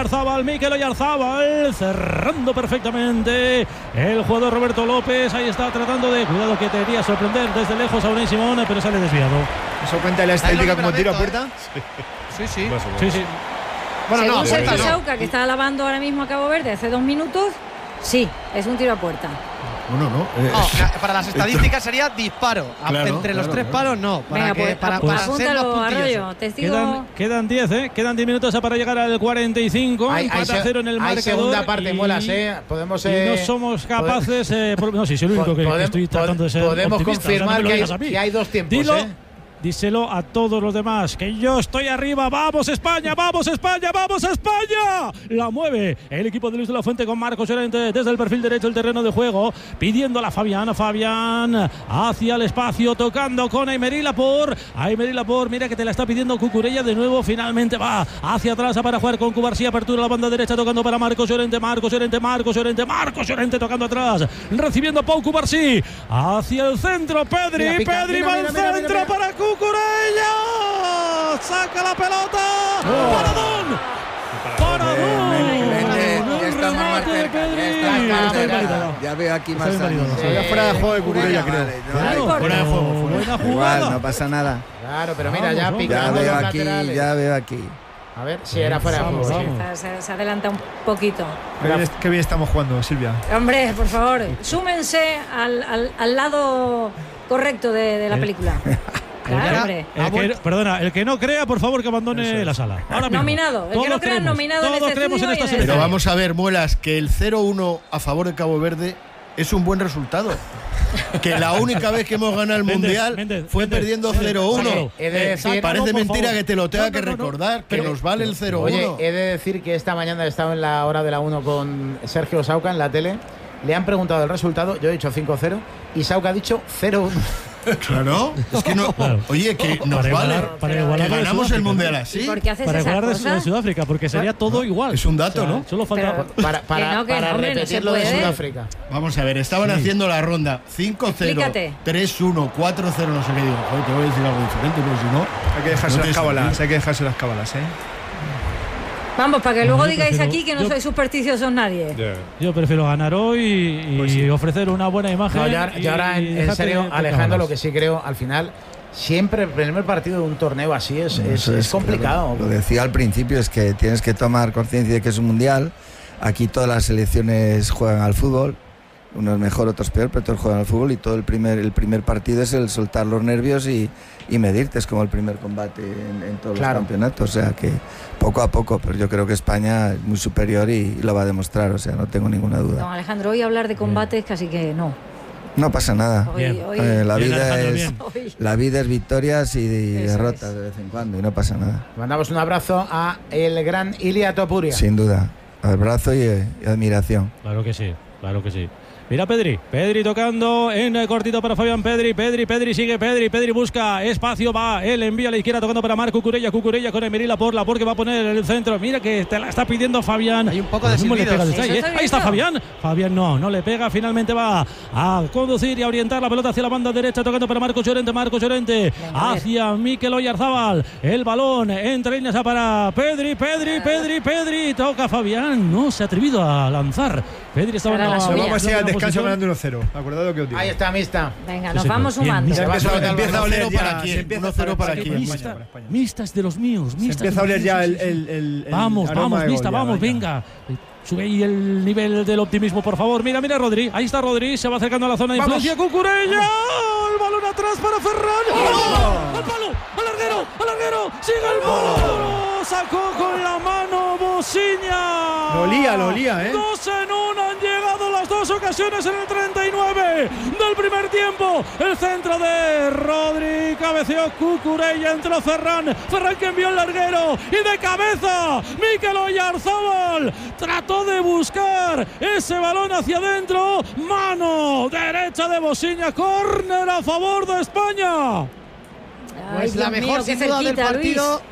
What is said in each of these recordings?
Mikel Oyarzábal, cerrando perfectamente el jugador Roberto López. Ahí está tratando de, cuidado que te quería sorprender desde lejos a Unai Simón, pero sale desviado. ¿Eso cuenta la estadística como tiro a puerta? Sí. Bueno, según Sergio Sauca, que está alabando ahora mismo a Cabo Verde hace 2 minutos, sí, es un tiro a puerta. No, para las estadísticas sería disparo. Entre los 3 palos no. Venga, para apúntalo, Arroyo. Testigo. Quedan 10, quedan 10 minutos para llegar al 45. Hay 0 en el marcador. Hay segunda parte, Muelas, podemos. Y no somos capaces. No, sí, soy el único que estoy tratando de ser. Podemos confirmar que hay 2 tiempos. Dilo. Díselo a todos los demás, que yo estoy arriba. ¡Vamos España! ¡Vamos España! ¡Vamos España! La mueve el equipo de Luis de la Fuente con Marcos Llorente desde el perfil derecho del terreno de juego, pidiéndola a Fabián hacia el espacio, tocando con Aymeri Laporte. Mira que te la está pidiendo Cucurella de nuevo. Finalmente va hacia atrás para jugar con Cubarsí. Apertura a la banda derecha, tocando para Marcos Llorente tocando atrás, recibiendo Pau Cubarsí hacia el centro. Pedri va al centro para Cucurella. Saca la pelota. Paradón. Ya está más cerca. Ya veo aquí más años. Fuera de juego de Cucurella, creo. Fuera de juego. Buena jugada. Igual, no pasa nada. Claro, pero mira, ya picando. Ya veo aquí. A ver si era fuera de juego. Se adelanta un poquito. Qué bien estamos jugando, Silvia. Hombre, por favor, súmense al lado correcto de la película. Claro, hombre. El que no crea, por favor, que abandone la sala. Ahora mismo. Nominado. El que no crea, nominado en este estudio. Pero vamos a ver, Muelas, que el 0-1 a favor de Cabo Verde es un buen resultado. Que la única vez que hemos ganado el Mundial fue perdiendo 0-1. Parece mentira que te lo tenga que recordar, que nos vale el 0-1. Oye, he de decir que esta mañana he estado en la hora de la 1 con Sergio Sauca en la tele. Le han preguntado el resultado, yo he dicho 5-0 y Sauca ha dicho 0-1. Claro, es que no. Oye, que nos vale. Para igualar que ganamos el Mundial así. Para igualar de Sudáfrica, porque sería todo igual. Es un dato, ¿no? Solo falta. Para repetirlo de Sudáfrica. Vamos a ver, estaban haciendo la ronda 5-0, 3-1, 4-0, no sé qué. Digo, joder, te voy a decir algo diferente, pero si no. Hay que dejarse las cábalas, Vamos, para que luego digáis aquí que no sois supersticiosos nadie. Yo prefiero ganar hoy y ofrecer una buena imagen. No, yo ahora, en serio, Alejandro, lo que sí creo, al final, siempre el primer partido de un torneo así es complicado. Lo decía al principio, es que tienes que tomar conciencia de que es un mundial. Aquí todas las selecciones juegan al fútbol. Unos mejor, otros peor, pero todos juegan al fútbol y todo el primer partido es el soltar los nervios y medirte. Es como el primer combate en todos los campeonatos. O sea que poco a poco, pero yo creo que España es muy superior y lo va a demostrar. O sea, no tengo ninguna duda. No, Alejandro, hoy hablar de combates casi que no. No pasa nada. La vida es victorias y derrotas de vez en cuando y no pasa nada. Mandamos un abrazo a el gran Ilia Topuria. Sin duda. Abrazo y admiración. Claro que sí. Mira Pedri tocando en cortito para Fabián. Pedri sigue, Pedri busca espacio, va, él envía a la izquierda tocando para Marc Cucurella con Aymeri Laporte que va a poner en el centro. Mira que te la está pidiendo Fabián. Hay un poco de silbidos. Ahí está Fabián no le pega, finalmente va a conducir y a orientar la pelota hacia la banda derecha tocando para Marcos Llorente hacia Mikel Oyarzábal. El balón entre líneas para Pedri, toca Fabián, no se ha atrevido a lanzar. Pedri estaba en vamos a ir al descanso ganando 1-0. Acordad lo que os digo. Ahí está, Mista. Venga, nos vamos sumando. Empieza a oler para aquí. 1-0 para aquí. Mistas de los míos. Se empieza a oler ya el Vamos, Mista, vamos, venga. Sube ahí el nivel del optimismo, por favor. Mira, Rodri. Ahí está Rodri. Se va acercando a la zona de influencia. Cucurella. El balón atrás para Ferran. Al palo. Al larguero. Sigue el palo. Sacó con la mano Bosiña. Lo lía, 2 en 1. Han llegado las 2 ocasiones en el 39 del primer tiempo. El centro de Rodri. Cabeceó Cucurella. Entró Ferran que envió el larguero. Y de cabeza Mikel Oyarzábal trató de buscar ese balón hacia adentro. Mano derecha de Bosiña. Córner a favor de España. Pues la mejor sin duda del partido. Luis.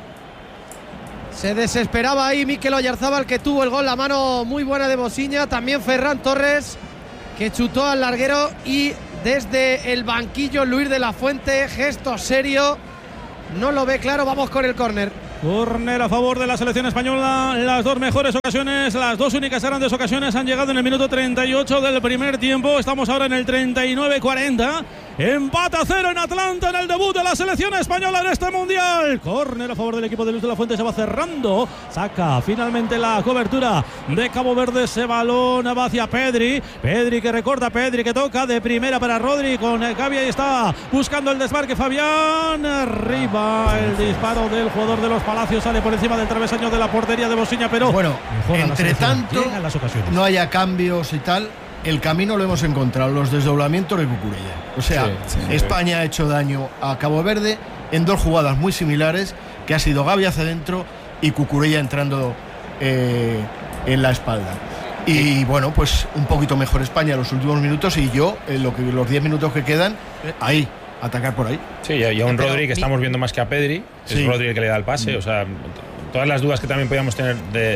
Se desesperaba ahí Mikel Oyarzábal, que tuvo el gol, la mano muy buena de Bosiña. También Ferran Torres, que chutó al larguero. Y desde el banquillo Luis de la Fuente, gesto serio. No lo ve claro, vamos con el córner. Córner a favor de la selección española. Las dos mejores ocasiones, las dos únicas grandes ocasiones han llegado en el minuto 38 del primer tiempo. Estamos ahora en el 39-40. Empate a 0 en Atlanta en el debut de la selección española en este mundial. Córner a favor del equipo de Luis de la Fuente. Se va cerrando. Saca finalmente la cobertura de Cabo Verde. Ese balón va hacia Pedri. Pedri que recorta, Pedri que toca de primera para Rodri con Gavi. Ahí está buscando el desmarque Fabián. Arriba el disparo del jugador de los Palacios. Sale por encima del travesaño de la portería de Bosiña. Pero bueno, entre tanto no haya cambios y tal. El camino lo hemos encontrado, los desdoblamientos de Cucurella. O sea, España ha hecho daño a Cabo Verde en dos jugadas muy similares, que ha sido Gavi hacia adentro y Cucurella entrando en la espalda. Y bueno, pues un poquito mejor España en los últimos minutos, y yo, los 10 minutos que quedan, ahí, atacar por ahí. Sí, y a un Rodri que estamos viendo más que a Pedri. Es Rodri el que le da el pase, o sea, todas las dudas que también podíamos tener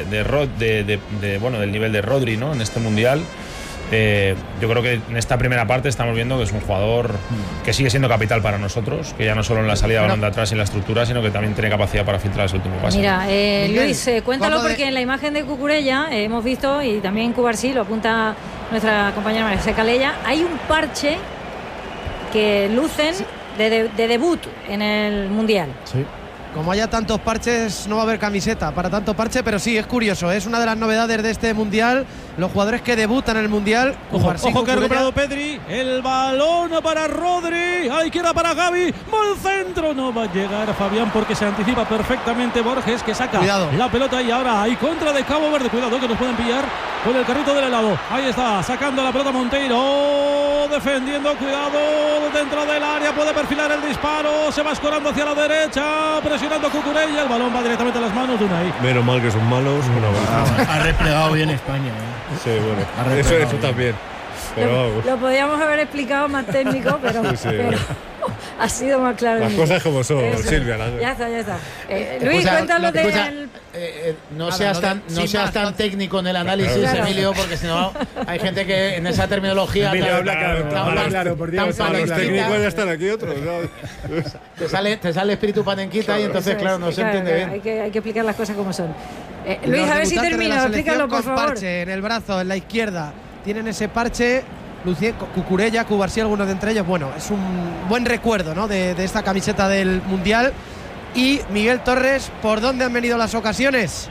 del nivel de Rodri, ¿no?, en este mundial. Yo creo que en esta primera parte estamos viendo que es un jugador que sigue siendo capital para nosotros, que ya no solo en la salida de balón de atrás y en la estructura, sino que también tiene capacidad para filtrar ese último pase. Mira, Luis, cuéntalo, porque en la imagen de Cucurella hemos visto, y también Cubarsí, lo apunta nuestra compañera María Calella, hay un parche que lucen de debut en el mundial. Sí. Como haya tantos parches, no va a haber camiseta para tanto parche, pero sí, es curioso. Es una de las novedades de este mundial. Los jugadores que debutan en el mundial. Ojo que ha recuperado Pedri. El balón para Rodri. Ahí queda para Gavi. Mal centro. No va a llegar Fabián porque se anticipa perfectamente Borges, que saca la pelota. Y ahora hay contra de Cabo Verde. Cuidado que nos pueden pillar con el carrito del helado. Ahí está, sacando la pelota Monteiro. Defendiendo, cuidado. Dentro del área puede perfilar el disparo. Se va escorando hacia la derecha. Presionando Cucurella. El balón va directamente a las manos de Unai. Menos mal que son malos. Ha replegado bien España. Sí, bueno, eso también. Pero lo podíamos haber explicado más técnico, pero ha sido más claro. Las cosas como son, Silvia. Ya está. Luis, cuéntalo del... no seas tan técnico en el análisis, Emilio, porque si no hay gente que en esa terminología habla claro, por Dios. Los técnicos ya están aquí otros, ¿no? te sale espíritu panenquita y entonces, claro, no se entiende bien. Hay que explicar las cosas como son. Luis, a ver si termino, explícalo, por favor. Parche en el brazo, en la izquierda, tienen ese parche. Cucurella, Cubarsí, algunos de entre ellos. Bueno, es un buen recuerdo, ¿no?, de esta camiseta del mundial. Y Miguel Torres, ¿por dónde han venido las ocasiones?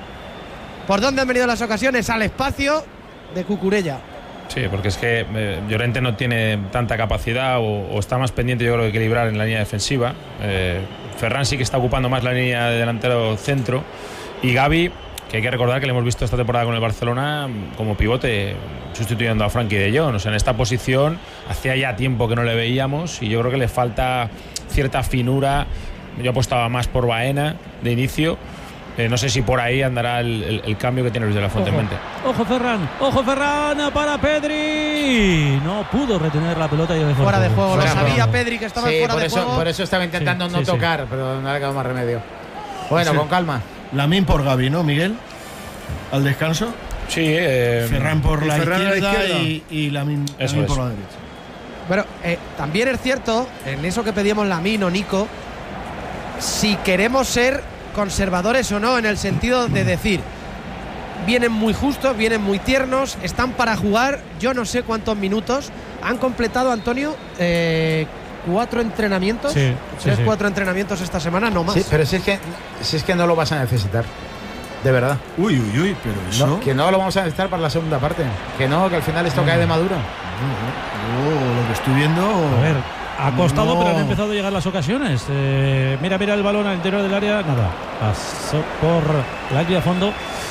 Al espacio de Cucurella. Sí, porque es que Llorente no tiene tanta capacidad o está más pendiente, yo creo, de equilibrar en la línea defensiva. Ferran sí que está ocupando más la línea de delantero centro. Y Gavi, que hay que recordar que le hemos visto esta temporada con el Barcelona como pivote, sustituyendo a Frenkie de Jong. O sea, en esta posición hacía ya tiempo que no le veíamos y yo creo que le falta cierta finura. Yo apostaba más por Baena de inicio. No sé si por ahí andará el cambio que tiene Luis de la Fuente en mente. Ojo Ferran para Pedri. No pudo retener la pelota y fuera de juego. Lo sabía Pedri que estaba fuera de juego. Por eso estaba intentando no tocar, pero no le ha quedado más remedio. Bueno, con calma. Lamín por Gavi, ¿no, Miguel? Al descanso. Sí. Ferran por la izquierda y Lamín por la derecha. Pero también es cierto, en eso que pedíamos Lamín o Nico, si queremos ser conservadores o no, en el sentido de decir, vienen muy justos, vienen muy tiernos, están para jugar, yo no sé cuántos minutos han completado, Antonio, 4 entrenamientos, 4 entrenamientos esta semana, no más. Sí, pero si es que no lo vas a necesitar, de verdad. Uy, pero eso no, que no lo vamos a necesitar para la segunda parte, que al final esto cae de maduro. Lo que estoy viendo, a ver, ha costado, pero han empezado a llegar las ocasiones. Mira el balón al interior del área, nada, pasó por la línea de fondo.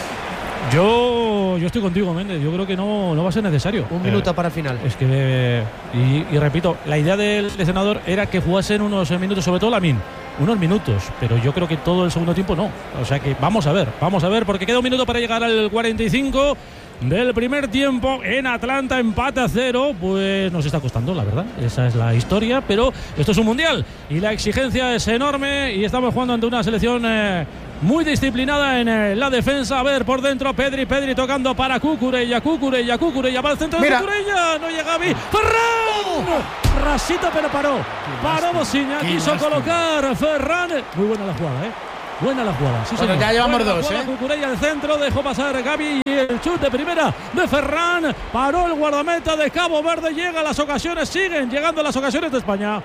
Yo estoy contigo, Méndez. Yo creo que no va a ser necesario. Un minuto para el final. Es que, y repito, la idea del senador era que jugasen unos minutos, sobre todo Lamín, unos minutos, pero yo creo que todo el segundo tiempo no. O sea que vamos a ver, porque queda un minuto para llegar al 45 del primer tiempo en Atlanta, empate a 0. Pues nos está costando, la verdad. Esa es la historia, pero esto es un mundial y la exigencia es enorme y estamos jugando ante una selección muy disciplinada en la defensa. A ver, por dentro Pedri tocando para Cucurella para el centro de Cucurella, no llega Gavi. Ferran, rasito, pero paró Bosiña, quiso colocar Ferran. Muy buena la jugada, Buena la jugada. Sí, bueno, ya llevamos dos, Cucurella al centro, dejó pasar Gavi y el chut de primera de Ferran. Paró el guardameta de Cabo Verde. Llegan las ocasiones, siguen llegando las ocasiones de España.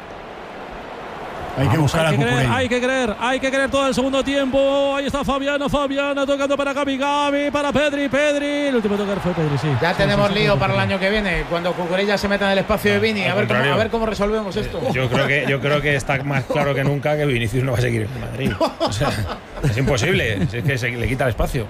Hay que buscar a Cucurella. Hay que creer todo el segundo tiempo. Ahí está Fabiano tocando para Gavi para Pedri. El último tocar fue Pedri, sí. Ya tenemos lío para el año que viene, cuando Cucurella se meta en el espacio de Vini. A ver cómo resolvemos esto. Yo creo que está más claro que nunca que Vinicius no va a seguir en Madrid. O sea, es imposible. Es que se le quita el espacio.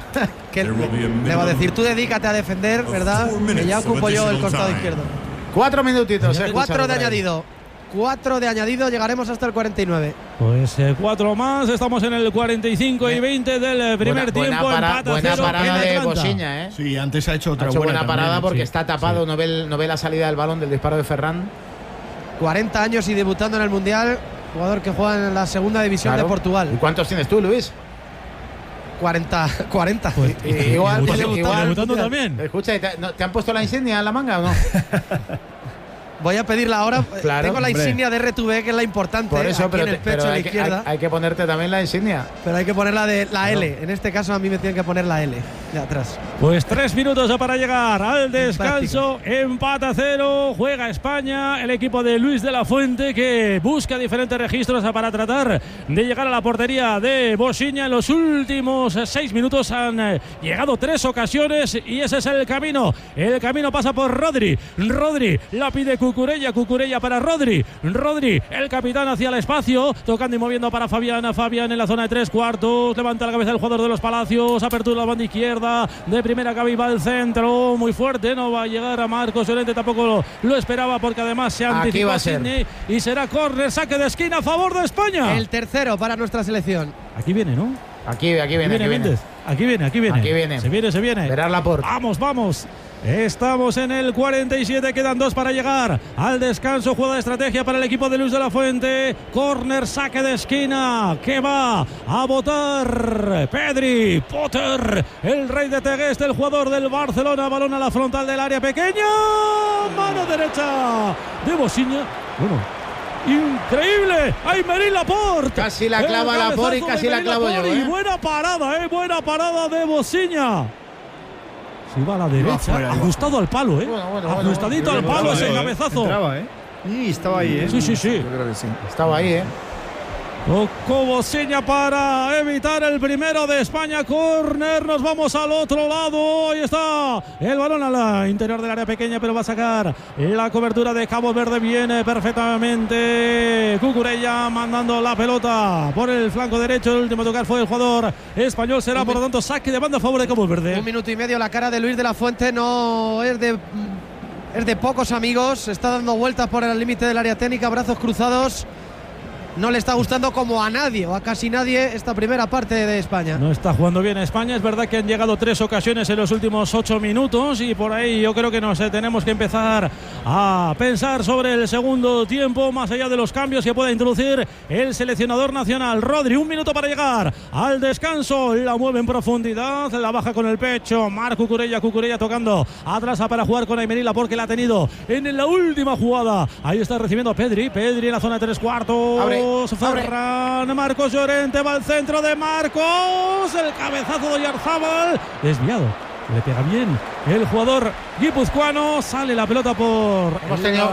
Le va a decir, tú dedícate a defender, ¿verdad? Que ya ocupo yo el costado izquierdo. 4 minutitos. 4 de añadido. 4 de añadido, llegaremos hasta el 49. Pues 4 más, estamos en el 45 y 20 del primer tiempo. Buena parada de Bosiña, ¿eh? Sí, antes ha hecho otra buena parada también, porque está tapado, no ve la salida del balón del disparo de Ferran. 40 años y debutando en el Mundial, jugador que juega en la segunda división de Portugal. ¿Y cuántos tienes tú, Luis? 40. Pues, igual. Debutando también. Escucha, ¿te han puesto la insignia en la manga o no? Voy a pedirla ahora. Claro, tengo la insignia de RTV, que es la importante. Por eso, aquí en el pecho a la izquierda. Hay que ponerte también la insignia. Pero hay que poner la de la L. En este caso a mí me tienen que poner la L de atrás. Pues 3 minutos para llegar al descanso. Empate a 0. Juega España. El equipo de Luis de la Fuente, que busca diferentes registros para tratar de llegar a la portería de Bosiña. En los últimos 6 minutos han llegado 3 ocasiones y ese es el camino. El camino pasa por Rodri. Rodri la pide Cucurella para Rodri, el capitán hacia el espacio, tocando y moviendo para Fabián en la zona de 3/4, levanta la cabeza el jugador de los Palacios, apertura la banda izquierda, de primera Gavi va al centro, muy fuerte, no va a llegar a Marcos Llorente, tampoco lo esperaba porque además se anticipa a Sidney y será córner, saque de esquina a favor de España. El tercero para nuestra selección. Aquí viene, ¿no? Aquí viene. Se viene. Verás la porta. Vamos. Estamos en el 47, quedan 2 para llegar al descanso. Jugada de estrategia para el equipo de Luis de la Fuente. Córner, saque de esquina que va a botar Pedri. Potter, el rey de Tegueste, el jugador del Barcelona. Balón a la frontal del área pequeña. Mano derecha de Bosiña. Increíble, Aymeric Laporte. Casi la clava Laporte y casi la clavo yo. Buena parada de Bosiña. Si va a la derecha, ajustado al palo, ajustadito al palo ese cabezazo. Entraba, y estaba ahí, Sí. Yo creo que sí. Estaba ahí, Tocó Bosiña para evitar el primero de España. Córner, nos vamos al otro lado. Ahí está el balón al interior del área pequeña, pero va a sacar la cobertura de Cabo Verde. Viene perfectamente Cucurella mandando la pelota por el flanco derecho. El último tocar fue el jugador español. Será por lo tanto saque de banda a favor de Cabo Verde. 1 minuto y medio. La cara de Luis de la Fuente no es de pocos amigos. Está dando vueltas por el límite del área técnica, brazos cruzados. No le está gustando como a nadie o a casi nadie esta primera parte de España. No está jugando bien España. Es verdad que han llegado 3 ocasiones en los últimos 8 minutos y por ahí yo creo que nos tenemos que empezar a pensar sobre el segundo tiempo, más allá de los cambios que pueda introducir el seleccionador nacional. Rodri, 1 minuto para llegar al descanso. La mueve en profundidad, la baja con el pecho. Marc Cucurella tocando atrás para jugar con Aymeric Laporte, que la ha tenido en la última jugada. Ahí está recibiendo a Pedri en la zona de 3/4. Ferran, Marcos Llorente va al centro de Marcos, el cabezazo de Oyarzábal, desviado, le pega bien el jugador guipuzcoano, sale la pelota por hemos tenido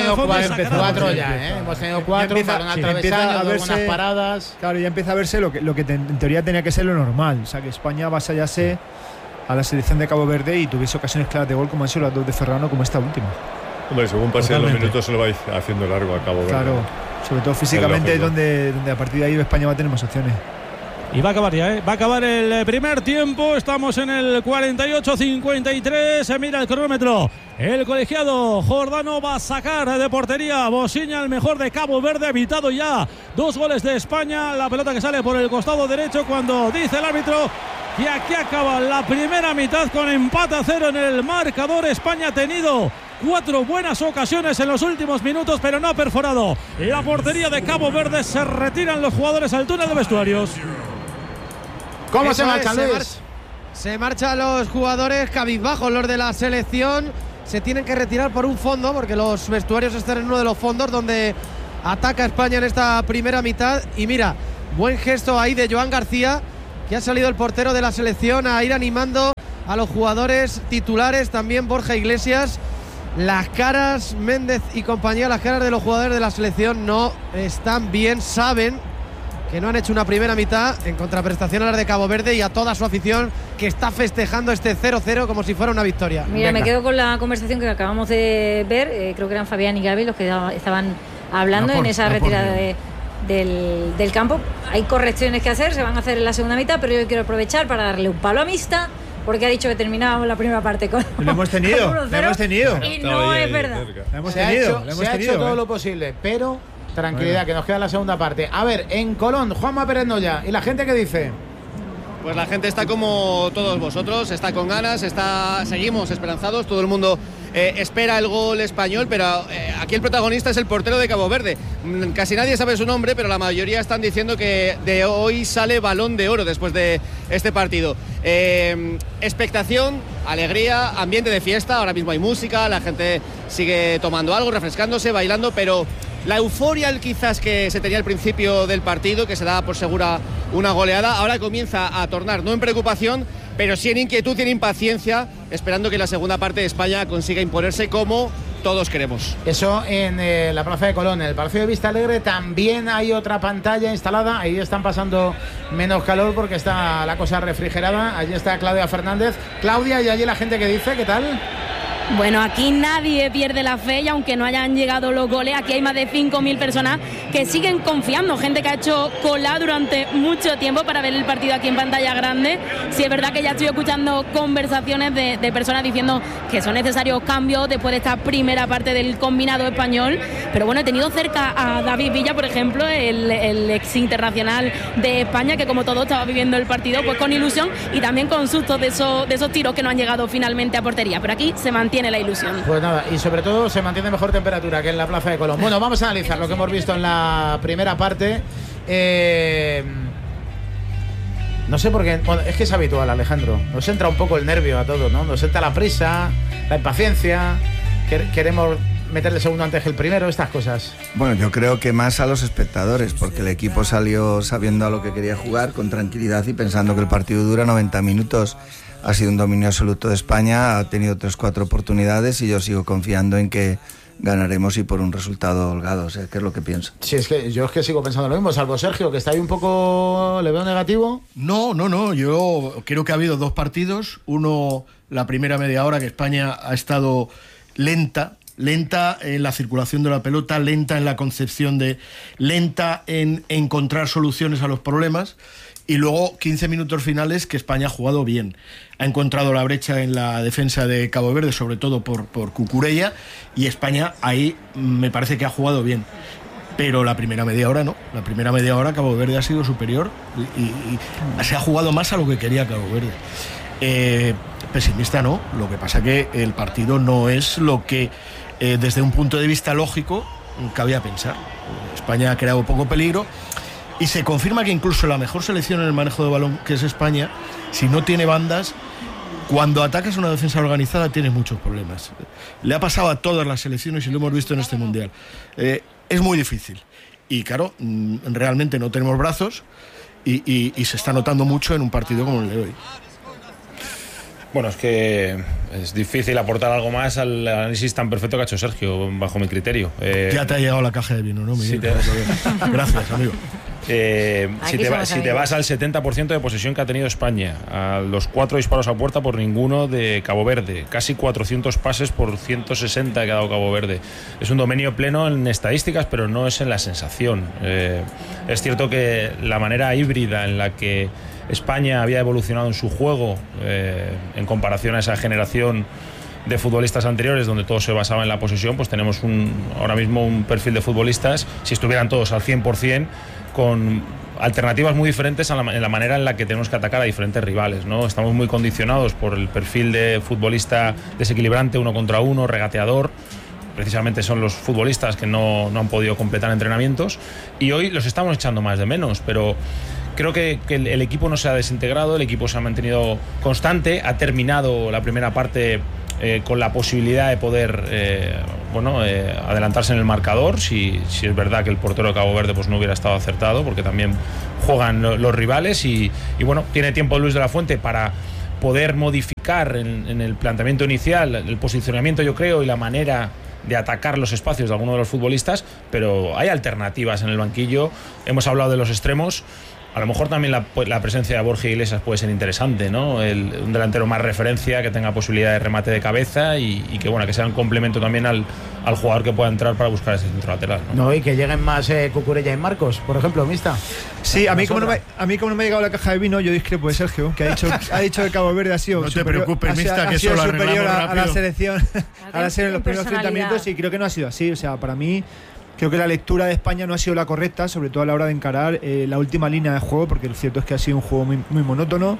4 ya, hemos tenido 4, balón al travesaño, algunas paradas. Claro, ya empieza a verse lo que en teoría tenía que ser lo normal, o sea, que España avasallase a la selección de Cabo Verde y tuviese ocasiones claras de gol como han sido las 2 de Ferran o como esta última. Hombre, según pasen los minutos se lo va haciendo largo a Cabo Verde. Claro, sobre todo físicamente es donde a partir de ahí España va a tener más opciones. Y va a acabar ya, va a acabar el primer tiempo. Estamos en el 48-53. Se mira el cronómetro. El colegiado Jordano va a sacar de portería Bosiña, el mejor de Cabo Verde. Evitado ya 2 goles de España. La pelota que sale por el costado derecho cuando dice el árbitro que aquí acaba la primera mitad con empate a 0 en el marcador. España ha tenido 4 buenas ocasiones en los últimos minutos, pero no ha perforado la portería de Cabo Verde. Se retiran los jugadores al túnel de vestuarios. ¿Cómo se marcha, Luis? Se marchan los jugadores cabizbajos, los de la selección. Se tienen que retirar por un fondo, porque los vestuarios están en uno de los fondos donde ataca España en esta primera mitad. Y mira, Buen gesto ahí de Joan García, que ha salido el portero de la selección a ir animando a los jugadores titulares, también Borja Iglesias. Las caras, Méndez y compañía, las caras de los jugadores de la selección no están bien, saben que no han hecho una primera mitad, en contraprestación a las de Cabo Verde y a toda su afición que está festejando este 0-0 como si fuera una victoria. Mira, me quedo con la conversación que acabamos de ver, creo que eran Fabián y Gaby los que estaban hablando en esa retirada del campo. Hay correcciones que hacer, se van a hacer en la segunda mitad, pero yo quiero aprovechar para darle un palo a Mista, porque ha dicho que terminábamos la primera parte con lo hemos tenido, y no es verdad. Se ha hecho todo lo posible, pero tranquilidad, que nos queda la segunda parte. A ver, en Colón, Juanma Pérez Noya, ¿y la gente qué dice? Pues la gente está como todos vosotros, está con ganas, seguimos esperanzados, todo el mundo espera el gol español, pero aquí el protagonista es el portero de Cabo Verde. Casi nadie sabe su nombre, pero la mayoría están diciendo que de hoy sale Balón de Oro después de este partido. Expectación, alegría, ambiente de fiesta, ahora mismo hay música, la gente sigue tomando algo, refrescándose, bailando, pero la euforia quizás que se tenía al principio del partido, que se daba por segura una goleada, ahora comienza a tornar, no en preocupación, pero sí en inquietud y en impaciencia, esperando que la segunda parte de España consiga imponerse como todos queremos. Eso en la Plaza de Colón. En el Palacio de Vista Alegre también hay otra pantalla instalada, ahí están pasando menos calor porque está la cosa refrigerada. Allí está Claudia Fernández. Claudia, y allí la gente que dice, ¿qué tal? Bueno, aquí nadie pierde la fe y aunque no hayan llegado los goles, aquí hay más de 5.000 personas que siguen confiando, gente que ha hecho cola durante mucho tiempo para ver el partido aquí en pantalla grande. Sí es verdad que ya estoy escuchando conversaciones de personas diciendo que son necesarios cambios después de esta primera parte del combinado español, pero bueno, he tenido cerca a David Villa, por ejemplo, el ex internacional de España, que como todo estaba viviendo el partido pues con ilusión y también con sustos de esos tiros que no han llegado finalmente a portería, pero aquí se mantiene la ilusión. Pues nada, y sobre todo se mantiene mejor temperatura que en la Plaza de Colón. Bueno, vamos a analizar lo que hemos visto en la primera parte. No sé por qué, bueno, es que es habitual, Alejandro. Nos entra un poco el nervio a todos, ¿no? Nos entra la prisa, la impaciencia, queremos meterle el segundo antes que el primero, estas cosas. Bueno, yo creo que más a los espectadores, porque el equipo salió sabiendo a lo que quería jugar, con tranquilidad y pensando que el partido dura 90 minutos. Ha sido un dominio absoluto de España, ha tenido 3-4 oportunidades y yo sigo confiando en que ganaremos y por un resultado holgado, o sea, ¿qué es lo que pienso? Sí, es que yo sigo pensando lo mismo, salvo Sergio, que está ahí un poco, ¿le veo negativo? No, yo creo que ha habido dos partidos, uno la primera media hora que España ha estado lenta en la circulación de la pelota, lenta en la concepción lenta en encontrar soluciones a los problemas. Y luego 15 minutos finales que España ha jugado bien. Ha encontrado la brecha en la defensa de Cabo Verde, sobre todo por Cucurella, y España ahí me parece que ha jugado bien. Pero la primera media hora no. La primera media hora Cabo Verde ha sido superior y se ha jugado más a lo que quería Cabo Verde. Pesimista no. Lo que pasa que el partido no es lo que desde un punto de vista lógico cabía pensar. España ha creado poco peligro. Y se confirma que incluso la mejor selección en el manejo de balón, que es España, si no tiene bandas, cuando atacas una defensa organizada tienes muchos problemas. Le ha pasado a todas las selecciones y lo hemos visto en este Mundial. Es muy difícil. Y claro, realmente no tenemos brazos y se está notando mucho en un partido como el de hoy. Bueno, es que es difícil aportar algo más al análisis tan perfecto que ha hecho Sergio, bajo mi criterio. Ya te ha llegado la caja de vino, ¿no, Miguel? Sí, gracias, amigo. Si te vas al 70% de posesión que ha tenido España, a los 4 disparos a puerta por ninguno de Cabo Verde, casi 400 pases por 160 que ha dado Cabo Verde. Es un dominio pleno en estadísticas, pero no es en la sensación. Es cierto que la manera híbrida en la que España había evolucionado en su juego en comparación a esa generación de futbolistas anteriores donde todo se basaba en la posesión, pues tenemos ahora mismo un perfil de futbolistas, si estuvieran todos al 100%, con alternativas muy diferentes en la manera en la que tenemos que atacar a diferentes rivales, ¿no? Estamos muy condicionados por el perfil de futbolista desequilibrante, 1 contra 1, regateador. Precisamente son los futbolistas que no han podido completar entrenamientos y hoy los estamos echando más de menos, pero creo que el equipo no se ha desintegrado, el equipo se ha mantenido constante, ha terminado la primera parte con la posibilidad de poder adelantarse en el marcador, si es verdad que el portero de Cabo Verde pues no hubiera estado acertado, porque también juegan los rivales y bueno, tiene tiempo Luis de la Fuente para poder modificar en el planteamiento inicial el posicionamiento, yo creo, y la manera de atacar los espacios de algunos de los futbolistas, pero hay alternativas en el banquillo. Hemos hablado de los extremos. A lo mejor también la presencia de Borja Iglesias puede ser interesante, ¿no? Un delantero más referencia, que tenga posibilidad de remate de cabeza y que sea un complemento también al jugador que pueda entrar para buscar ese centro lateral, ¿no? Y que lleguen más Cucurella y Marcos, por ejemplo, Mista. Sí, a mí como no me ha llegado la caja de vino, yo discrepo de Sergio, que ha dicho que Cabo Verde ha sido no te preocupes, Mista, que eso lo superior a la selección a en los primeros 30 minutos, y creo que no ha sido así. O sea, para mí creo que la lectura de España no ha sido la correcta, sobre todo a la hora de encarar la última línea de juego, porque lo cierto es que ha sido un juego muy, muy monótono.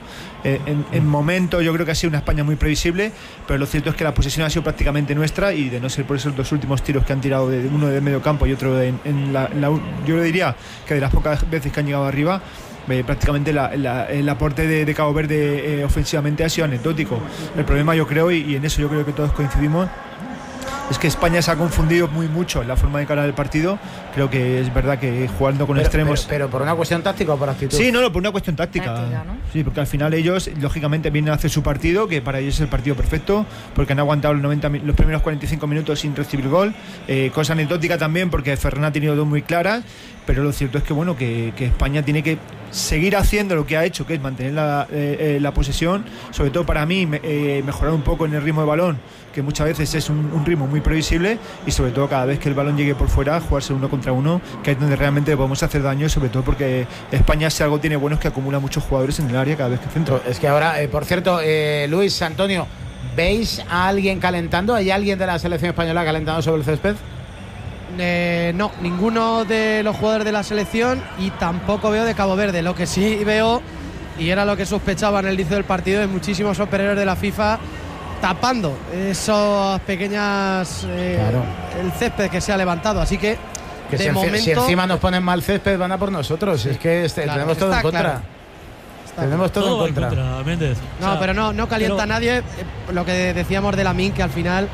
En momento yo creo que ha sido una España muy previsible, pero lo cierto es que la posesión ha sido prácticamente nuestra, y de no ser por esos dos últimos tiros que han tirado, uno de medio campo y otro yo le diría que de las pocas veces que han llegado arriba, prácticamente el aporte de Cabo Verde ofensivamente ha sido anecdótico. El problema, yo creo, y en eso yo creo que todos coincidimos, es que España se ha confundido muy mucho en la forma de encarar el partido. Creo que es verdad que jugando con extremos... Pero por una cuestión táctica o por actitud. Sí, por una cuestión táctica, ¿no? Sí, porque al final ellos, lógicamente, vienen a hacer su partido, que para ellos es el partido perfecto, porque han aguantado los primeros 45 minutos sin recibir gol. Cosa anecdótica también, porque Ferran ha tenido dos muy claras, pero lo cierto es que España tiene que seguir haciendo lo que ha hecho, que es mantener la posesión, sobre todo para mí, mejorar un poco en el ritmo de balón, que muchas veces es un ritmo muy previsible, y sobre todo cada vez que el balón llegue por fuera, jugarse 1 contra 1, que es donde realmente podemos hacer daño, sobre todo porque España, si algo tiene bueno, es que acumula muchos jugadores en el área cada vez que centra. Es que ahora, por cierto, Luis, Antonio, ¿veis a alguien calentando? ¿Hay alguien de la selección española calentando sobre el césped? No, ninguno de los jugadores de la selección, y tampoco veo de Cabo Verde. Lo que sí veo, y era lo que sospechaba en el inicio del partido, es muchísimos operarios de la FIFA tapando esas pequeñas el césped que se ha levantado, así que de momento, si encima nos ponen mal césped, van a por nosotros. Sí. Es que tenemos todo en contra. Claro. Tenemos todo en contra. Méndez. No, pero no calienta a nadie. Lo que decíamos de Lamine, que al final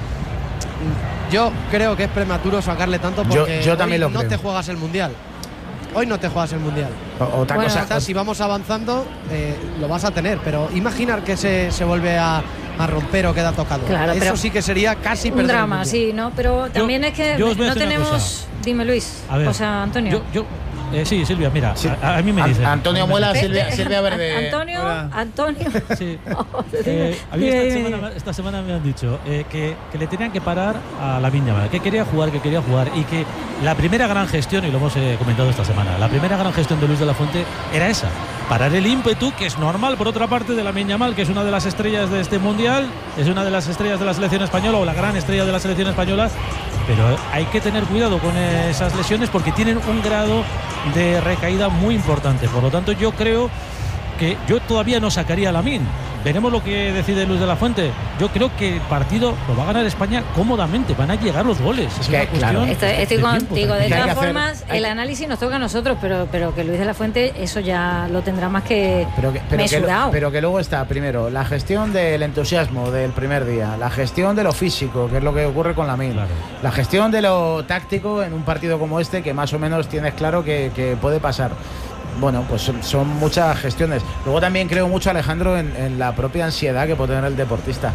yo creo que es prematuro sacarle tanto, porque yo también hoy no te juegas el Mundial. Hoy no te juegas el Mundial. Otra cosa, si vamos avanzando, lo vas a tener, pero imaginar que se vuelve a romper o queda tocado. Claro, eso sí que sería casi un drama, sí, ¿no? Pero también es que no tenemos... Dime, Luis. A ver, o sea, Antonio. Sí, Silvia, mira, sí. A mí me dicen... Antonio Muela, Silvia Verde... Antonio... Sí. A mí esta semana me han dicho que le tenían que parar a Lamine Yamal, que quería jugar, y que la primera gran gestión, y lo hemos comentado esta semana, la primera gran gestión de Luis de la Fuente era esa: parar el ímpetu, que es normal, por otra parte, de Lamine Yamal, que es una de las estrellas de este Mundial, es una de las estrellas de la selección española, o la gran estrella de la selección española, pero hay que tener cuidado con esas lesiones, porque tienen un grado de recaída muy importante. Por lo tanto, yo creo que yo todavía no sacaría a Lamine. Veremos lo que decide Luis de la Fuente. Yo creo que el partido lo va a ganar España cómodamente. Van a llegar los goles. Es una cuestión. Estoy contigo. De todas formas, el análisis nos toca a nosotros, pero que Luis de la Fuente eso ya lo tendrá más que mesurado. Pero que luego está, primero, la gestión del entusiasmo del primer día, la gestión de lo físico, que es lo que ocurre con Lamine, claro, la gestión de lo táctico en un partido como este, que más o menos tienes claro que puede pasar. Bueno, pues son muchas gestiones. Luego también creo mucho, Alejandro, en la propia ansiedad que puede tener el deportista.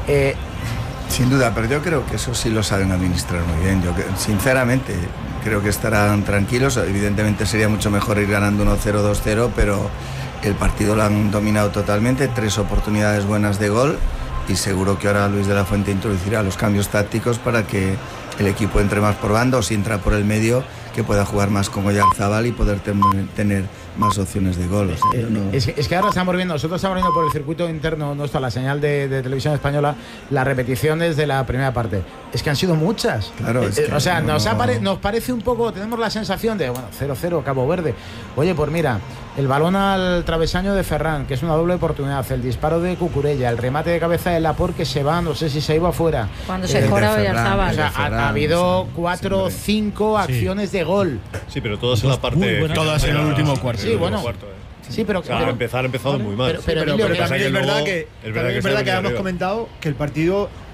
Sin duda, pero yo creo que eso sí lo saben administrar muy bien. Yo sinceramente creo que estarán tranquilos. Evidentemente sería mucho mejor ir ganando 1-0, 2-0, pero el partido lo han dominado totalmente. 3 oportunidades buenas de gol, y seguro que ahora Luis de la Fuente introducirá los cambios tácticos para que el equipo entre más por banda, o si entra por el medio, que pueda jugar más con Oyarzabal y poder tener más opciones de gol. O sea, es que ahora nosotros estamos viendo por el circuito interno nuestro, la señal de televisión española, las repeticiones de la primera parte. Es que han sido muchas. Claro, o sea, nos parece un poco, tenemos la sensación de, 0-0, Cabo Verde. Oye, pues mira, el balón al travesaño de Ferran, que es una doble oportunidad, el disparo de Cucurella, el remate de cabeza de Laporte, que se va, no sé si se iba afuera. Cuando se fuera Oyarzabal. O sea, ha habido 4 o 5 acciones de gol. Sí, pero todas en la parte... Todas en el último cuarto. Sí, bueno. Sí, pero... O sea, empezado muy mal. Pero también es verdad que habíamos comentado que el partido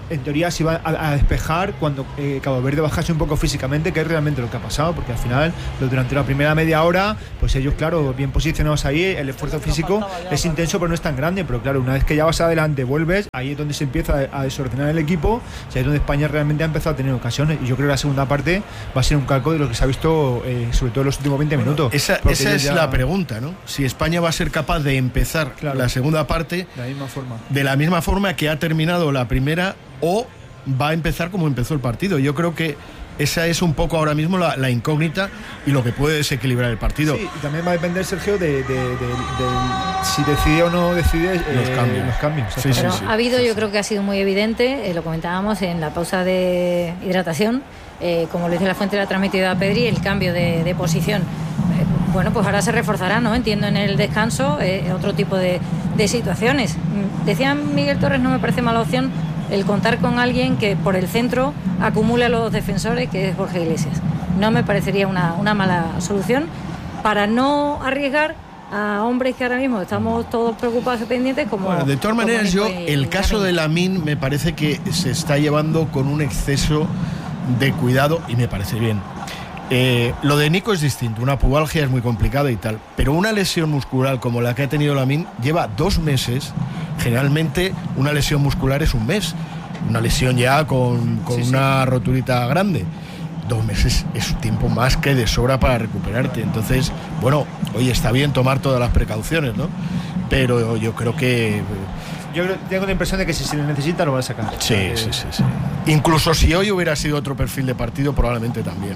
en teoría se iba a despejar cuando Cabo Verde bajase un poco físicamente, que es realmente lo que ha pasado, porque al final, durante la primera media hora, pues ellos, claro, bien posicionados ahí, el esfuerzo físico es intenso, pero no es tan grande. Pero claro, una vez que ya vas adelante, vuelves, ahí es donde se empieza a desordenar el equipo, o sea, es donde España realmente ha empezado a tener ocasiones. Y yo creo que la segunda parte va a ser un calco de lo que se ha visto, sobre todo en los últimos 20 minutos. Esa es la pregunta, ¿no? Si España va a ser capaz de empezar la segunda parte de la misma forma que ha terminado la primera, o va a empezar como empezó el partido. Yo creo que esa es un poco ahora mismo la incógnita y lo que puede desequilibrar el partido. Sí, y también va a depender, Sergio, de si decide o no decide los cambios. Sí, pero ha habido, yo creo que ha sido muy evidente, lo comentábamos en la pausa de hidratación, como Luis de la Fuente le ha transmitido a Pedri, el cambio de posición. Bueno, pues ahora se reforzará, ¿no? Entiendo en el descanso otro tipo de situaciones. Decía Miguel Torres, no me parece mala opción el contar con alguien que por el centro acumule a los defensores, que es Borja Iglesias. No me parecería una mala solución para no arriesgar a hombres que ahora mismo estamos todos preocupados y pendientes como... Bueno, de todas maneras, el caso de Lamine me parece que se está llevando con un exceso de cuidado y me parece bien. Lo de Nico es distinto, una pubalgia es muy complicada y tal, pero una lesión muscular como la que ha tenido Lamine lleva 2 meses. Generalmente una lesión muscular es un mes, una lesión ya con una roturita grande. 2 meses es un tiempo más que de sobra para recuperarte. Entonces, bueno, oye, está bien tomar todas las precauciones, ¿no? Pero yo creo que... Yo tengo la impresión de que si se le necesita lo va a sacar. Sí. Incluso si hoy hubiera sido otro perfil de partido, probablemente también.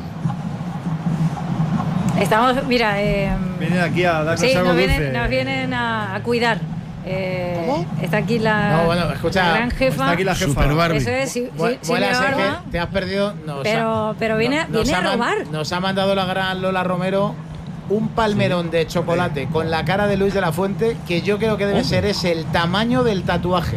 Estamos, mira... vienen aquí a darnos algo dulce. Nos vienen a cuidar. ¿Cómo? Está aquí la gran jefa. Está aquí la jefa. Super Barbie. Eso es, te has perdido. Pero viene a robar. Nos ha mandado la gran Lola Romero un palmerón de chocolate con la cara de Luis de la Fuente, que yo creo que debe ser el tamaño del tatuaje.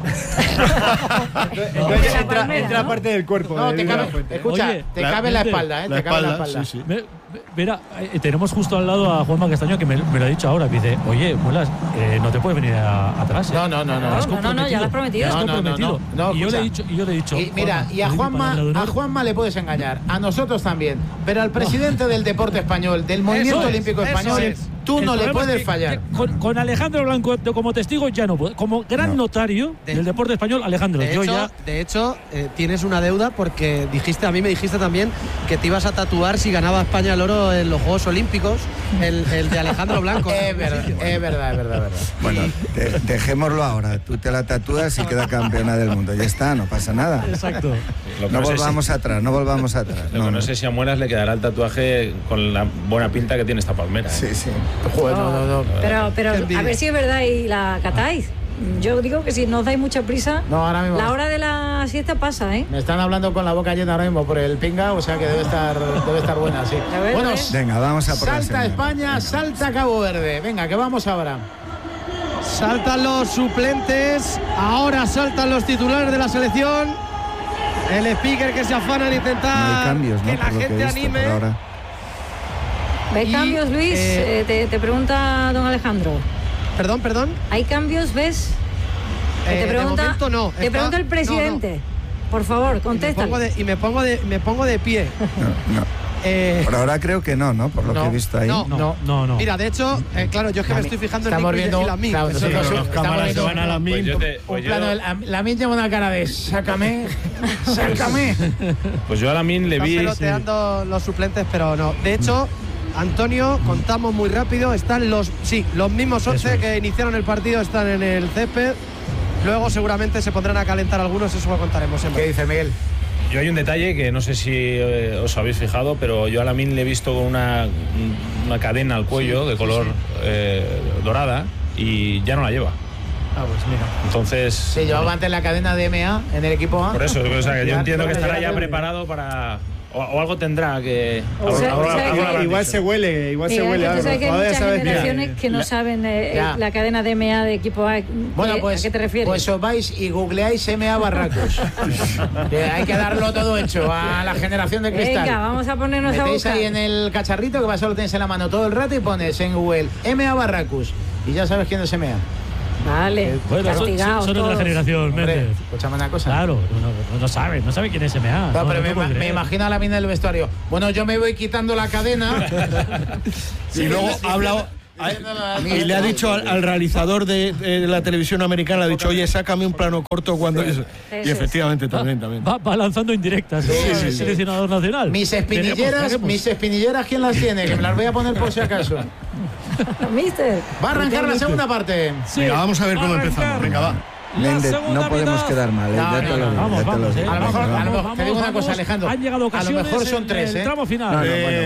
Entonces entra parte del cuerpo. No, te cabe, escucha, te cabe la espalda, te cabe la espalda. Sí. Mira, tenemos justo al lado a Juanma Castaño, que me lo ha dicho ahora. Me dice, oye, Muelas, no te puedes venir atrás. No, ya lo has prometido. No, y yo le he dicho. Y mira, y a Juanma le puedes engañar, a nosotros también, pero al presidente del deporte español, del movimiento olímpico español, tú no le puedes fallar. Con Alejandro Blanco como testigo ya no puedo. Como gran notario del deporte español, Alejandro. De hecho, tienes una deuda porque a mí me dijiste también que te ibas a tatuar si ganaba España el oro en los Juegos Olímpicos, el de Alejandro Blanco. Es verdad. Bueno, dejémoslo ahora. Tú te la tatúas y queda campeona del mundo. Ya está, no pasa nada. Exacto. No volvamos atrás. No sé si a Muelas le quedará el tatuaje con la buena pinta que tiene esta palmera. Sí. Joder, no. Pero a ver si es verdad y la catáis. Yo digo que si no os dais mucha prisa, ahora mismo la hora de la siesta pasa, ¿eh? Me están hablando con la boca llena ahora mismo por el pinga, o sea que debe estar buena, sí. Bueno, venga, vamos a por salta España, salta Cabo Verde. Venga, que vamos ahora. Saltan los suplentes, ahora saltan los titulares de la selección. El speaker que se afana en intentar no hay cambios, ¿no? que la gente anime. ¿Ves cambios, Luis? Te pregunta don Alejandro. Perdón. ¿Hay cambios, ves? Te pregunta, de momento no. Te pregunta el presidente. No. Por favor, contesta. Y me pongo de pie. No. Por ahora creo que no, Por lo que he visto ahí. No. Mira, de hecho, claro, yo es que me estoy fijando en Nico y Lamine. Los cámaras que van a Lamine. Un plano, Lamine lleva una cara de sácame. Pues yo a Lamine le vi... Están peloteando los suplentes, pero no. De hecho... Antonio, contamos muy rápido, están los mismos 11 que iniciaron el partido, están en el césped. Luego seguramente se pondrán a calentar algunos, eso lo contaremos siempre. ¿Qué dice Miguel? Yo hay un detalle que no sé si os habéis fijado, pero yo a Lamine le he visto con una cadena al cuello de color dorada y ya no la lleva. Pues mira. Entonces... Sí, llevaba antes la cadena de MA en el equipo A. Por eso, o sea, que yo entiendo que estará ya preparado para... O algo tendrá que... Igual se huele algo. Tú sabes que hay muchas generaciones que no saben la cadena de MA de equipo A. Bueno, ¿a qué te refieres? Pues os vais y googleáis MA Barracos. Hay que darlo todo hecho a la generación de cristal. Venga, vamos a ponernos a buscar. Metéis ahí en el cacharrito que solo tenéis en la mano todo el rato y pones en Google MA Barracos y ya sabes quién es MA. Vale, bueno, son de la generación, Méndez. Escúchame una cosa. Claro, no sabe quién es SMA. No, pero me imagino a la mina del vestuario. Bueno, yo me voy quitando la cadena. Y luego ha hablado. Y le ha dicho al realizador de la televisión americana, le ha dicho, oye, sácame un plano corto cuando eso. Y efectivamente también. Va lanzando indirectas. Sí. Seleccionador nacional. Mis espinilleras, ¿quién las tiene? Que me las voy a poner por si acaso. Mister. Va a arrancar la segunda parte. Sí. Venga, vamos a ver cómo empezamos. Venga, va. Méndez, no podemos quedar mal. Vamos. A lo mejor, te digo una cosa, Alejandro. Han llegado ocasiones. A lo mejor son 3, el tramo final.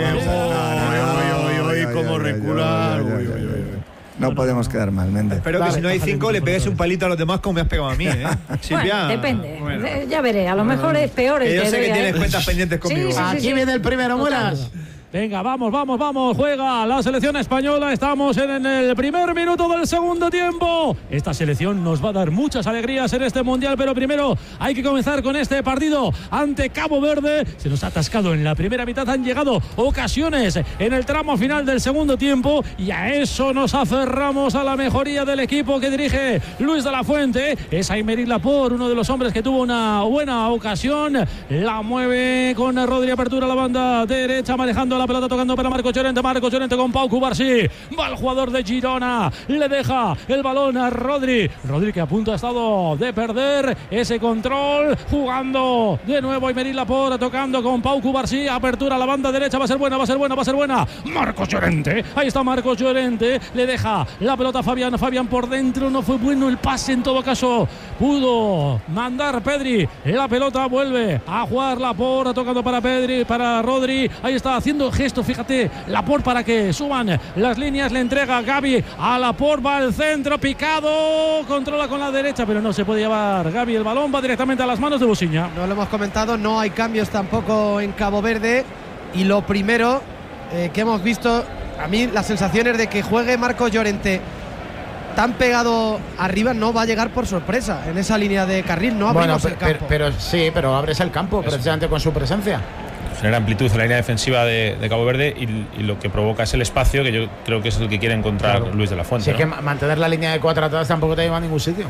Cómo recular. No podemos quedar mal, Méndez. Espero que si no hay 5 le pegues un palito a los demás como me has pegado a mí, ¿eh? Silvia. Bueno, depende. Ya veré. A lo mejor es peor. Yo sé que tienes cuentas pendientes conmigo. Aquí viene el primero, Muelas. Venga, vamos. Juega la selección española. Estamos en el primer minuto del segundo tiempo. Esta selección nos va a dar muchas alegrías en este mundial, pero primero hay que comenzar con este partido ante Cabo Verde. Se nos ha atascado en la primera mitad. Han llegado ocasiones en el tramo final del segundo tiempo y a eso nos aferramos, a la mejoría del equipo que dirige Luis de la Fuente. Es Aymeric Laporte, uno de los hombres que tuvo una buena ocasión. La mueve con Rodri, apertura a la banda derecha, manejando la pelota, tocando para Marcos Llorente con Pau Cubarsí. Va el jugador de Girona, le deja el balón a Rodri que a punto ha estado de perder ese control, jugando de nuevo Aymeric Laporte, tocando con Pau Cubarsí, apertura a la banda derecha, va a ser buena. Marcos Llorente, ahí está Marcos Llorente, le deja la pelota a Fabián por dentro, no fue bueno el pase, en todo caso pudo mandar Pedri, la pelota vuelve a jugar Laporte, tocando para Rodri, ahí está haciendo gesto, fíjate, Laporte para que suban las líneas, le entrega Gavi a Laporte, va al centro, picado, controla con la derecha, pero no se puede llevar Gavi el balón, va directamente a las manos de Bosiña. No lo hemos comentado, no hay cambios tampoco en Cabo Verde, y lo primero que hemos visto, a mí la sensación es de que juegue Marcos Llorente tan pegado arriba, no va a llegar por sorpresa en esa línea de carril, no abrimos el campo. Pero abres el campo precisamente con su presencia. Genera amplitud en la línea defensiva de Cabo Verde y lo que provoca es el espacio, que yo creo que es el que quiere encontrar Luis de la Fuente. Si es que mantener la línea de 4 atrás tampoco te lleva a ningún sitio.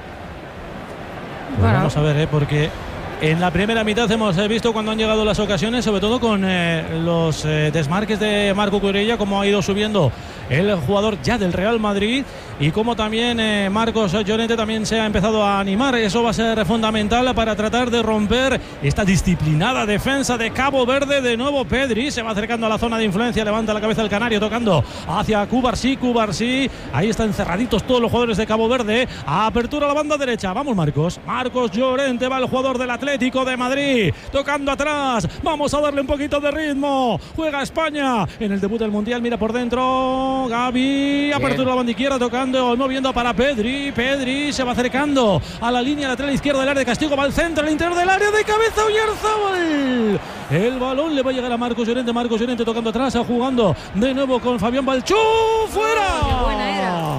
Pues vamos a ver, porque en la primera mitad hemos visto cuando han llegado las ocasiones, sobre todo con los desmarques de Marco Cucurella, cómo ha ido subiendo el jugador ya del Real Madrid y cómo también Marcos Llorente también se ha empezado a animar. Eso va a ser fundamental para tratar de romper esta disciplinada defensa de Cabo Verde. De nuevo Pedri se va acercando a la zona de influencia, levanta la cabeza el canario, tocando hacia Cubarsí, ahí están encerraditos todos los jugadores de Cabo Verde. Apertura a la banda derecha, vamos Marcos Llorente, va el jugador del Atlético de Madrid, tocando atrás, vamos a darle un poquito de ritmo, juega España en el debut del Mundial, mira por dentro Gavi, apertura a la banda izquierda, tocando, moviendo para Pedri se va acercando a la línea lateral izquierda del área de castigo, va al centro, al interior del área, de cabeza Oyarzabal, el balón le va a llegar a Marcos Llorente tocando atrás, jugando de nuevo con Fabián Balchú, fuera. Qué buena era.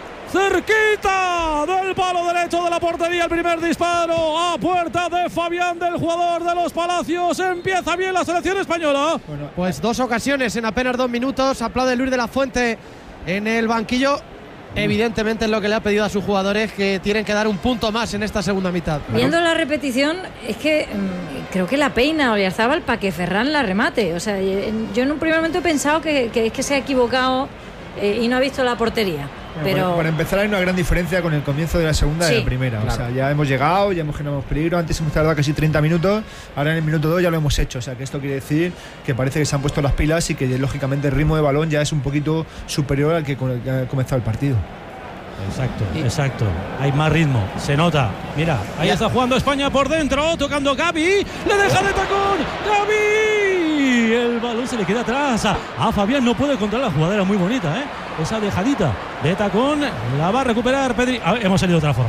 Cerquita del palo derecho de la portería, el primer disparo a puerta de Fabián, del jugador de los Palacios. Empieza bien la selección española. Bueno, pues 2 ocasiones en apenas 2 minutos. Aplaude Luis de la Fuente en el banquillo. Evidentemente es lo que le ha pedido a sus jugadores, que tienen que dar un punto más en esta segunda mitad. Viendo la repetición, es que creo que la peina Oyarzabal para que Ferran la remate. O sea, yo en un primer momento he pensado que es que se ha equivocado y no ha visto la portería. Pero para empezar hay una gran diferencia con el comienzo de la segunda y de la primera. Claro. O sea, ya hemos llegado, ya hemos generado peligro. Antes hemos tardado casi 30 minutos, ahora en el minuto 2 ya lo hemos hecho. O sea, que esto quiere decir que parece que se han puesto las pilas y que lógicamente el ritmo de balón ya es un poquito superior al que ha comenzado el partido. Exacto. Hay más ritmo, se nota. Mira, ahí está jugando España por dentro, tocando Gavi, le deja de tacón, Gavi. El balón se le queda atrás a Fabián, no puede controlar la jugada, era muy bonita, esa dejadita de tacón, la va a recuperar Pedri. Hemos salido de otra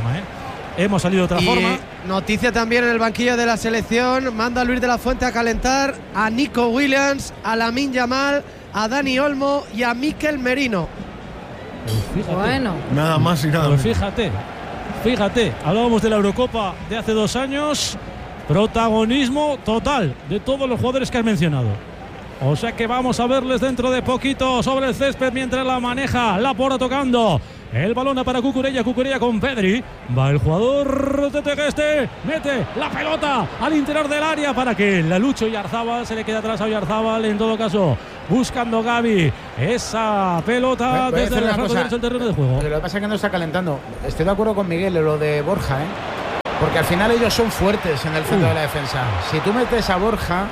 forma, Noticia también en el banquillo de la selección, manda Luis de la Fuente a calentar a Nico Williams, a Lamine Yamal, a Dani Olmo y a Mikel Merino. Fíjate. Bueno, nada más y nada menos. Fíjate, hablábamos de la Eurocopa de hace 2 años, protagonismo total de todos los jugadores que has mencionado. O sea que vamos a verles dentro de poquito sobre el césped mientras la maneja Laporte, tocando El balón para Cucurella con Pedri. Va el jugador de Tegeste. Mete la pelota al interior del área para que la Lucho Oyarzábal se le quede atrás a Oyarzábal. En todo caso, buscando Gavi esa pelota desde el derecho del terreno de juego. Lo que pasa es que no está calentando. Estoy de acuerdo con Miguel en lo de Borja, porque al final ellos son fuertes en el centro de la defensa. Si tú metes a Borja,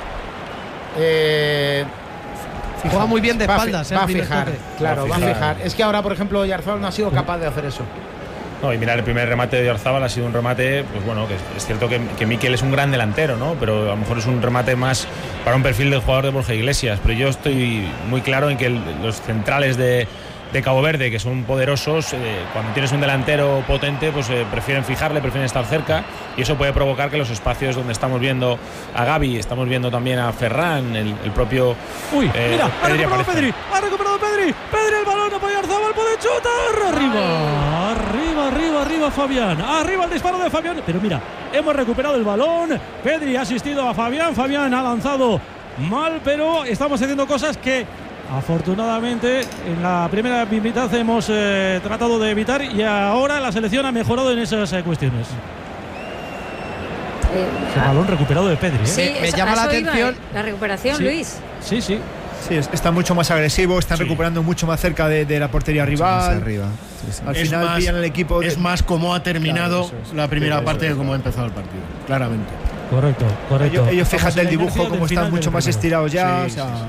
juega muy bien de espaldas. Va a fijar, claro, va a fijar. Es que ahora, por ejemplo, Oyarzábal no ha sido capaz de hacer eso. No, y mirar, el primer remate de Oyarzábal ha sido un remate, pues bueno, que es cierto que Mikel es un gran delantero, ¿no? Pero a lo mejor es un remate más para un perfil del jugador de Borja Iglesias. Pero yo estoy muy claro en que los centrales de Cabo Verde, que son poderosos, cuando tienes un delantero potente, pues prefieren fijarle, prefieren estar cerca, y eso puede provocar que los espacios donde estamos viendo a Gavi, estamos viendo también a Ferran, el propio... Mira, ha recuperado Pedri, Pedri el balón, Oyarzábal puede chutar, arriba Fabián, arriba el disparo de Fabián, pero mira, hemos recuperado el balón, Pedri ha asistido a Fabián ha lanzado mal, pero estamos haciendo cosas que afortunadamente en la primera mitad hemos tratado de evitar, y ahora la selección ha mejorado en esas cuestiones. El balón recuperado de Pedri. Sí, me llama la atención la recuperación, sí, Luis. Sí, están mucho más agresivos, están recuperando mucho más cerca de la portería rival. Arriba. Al final pillan el equipo. Es más cómo ha terminado la primera parte que cómo ha empezado el partido, claramente. Correcto. Ellos fíjate el dibujo, como están mucho más estirados ya.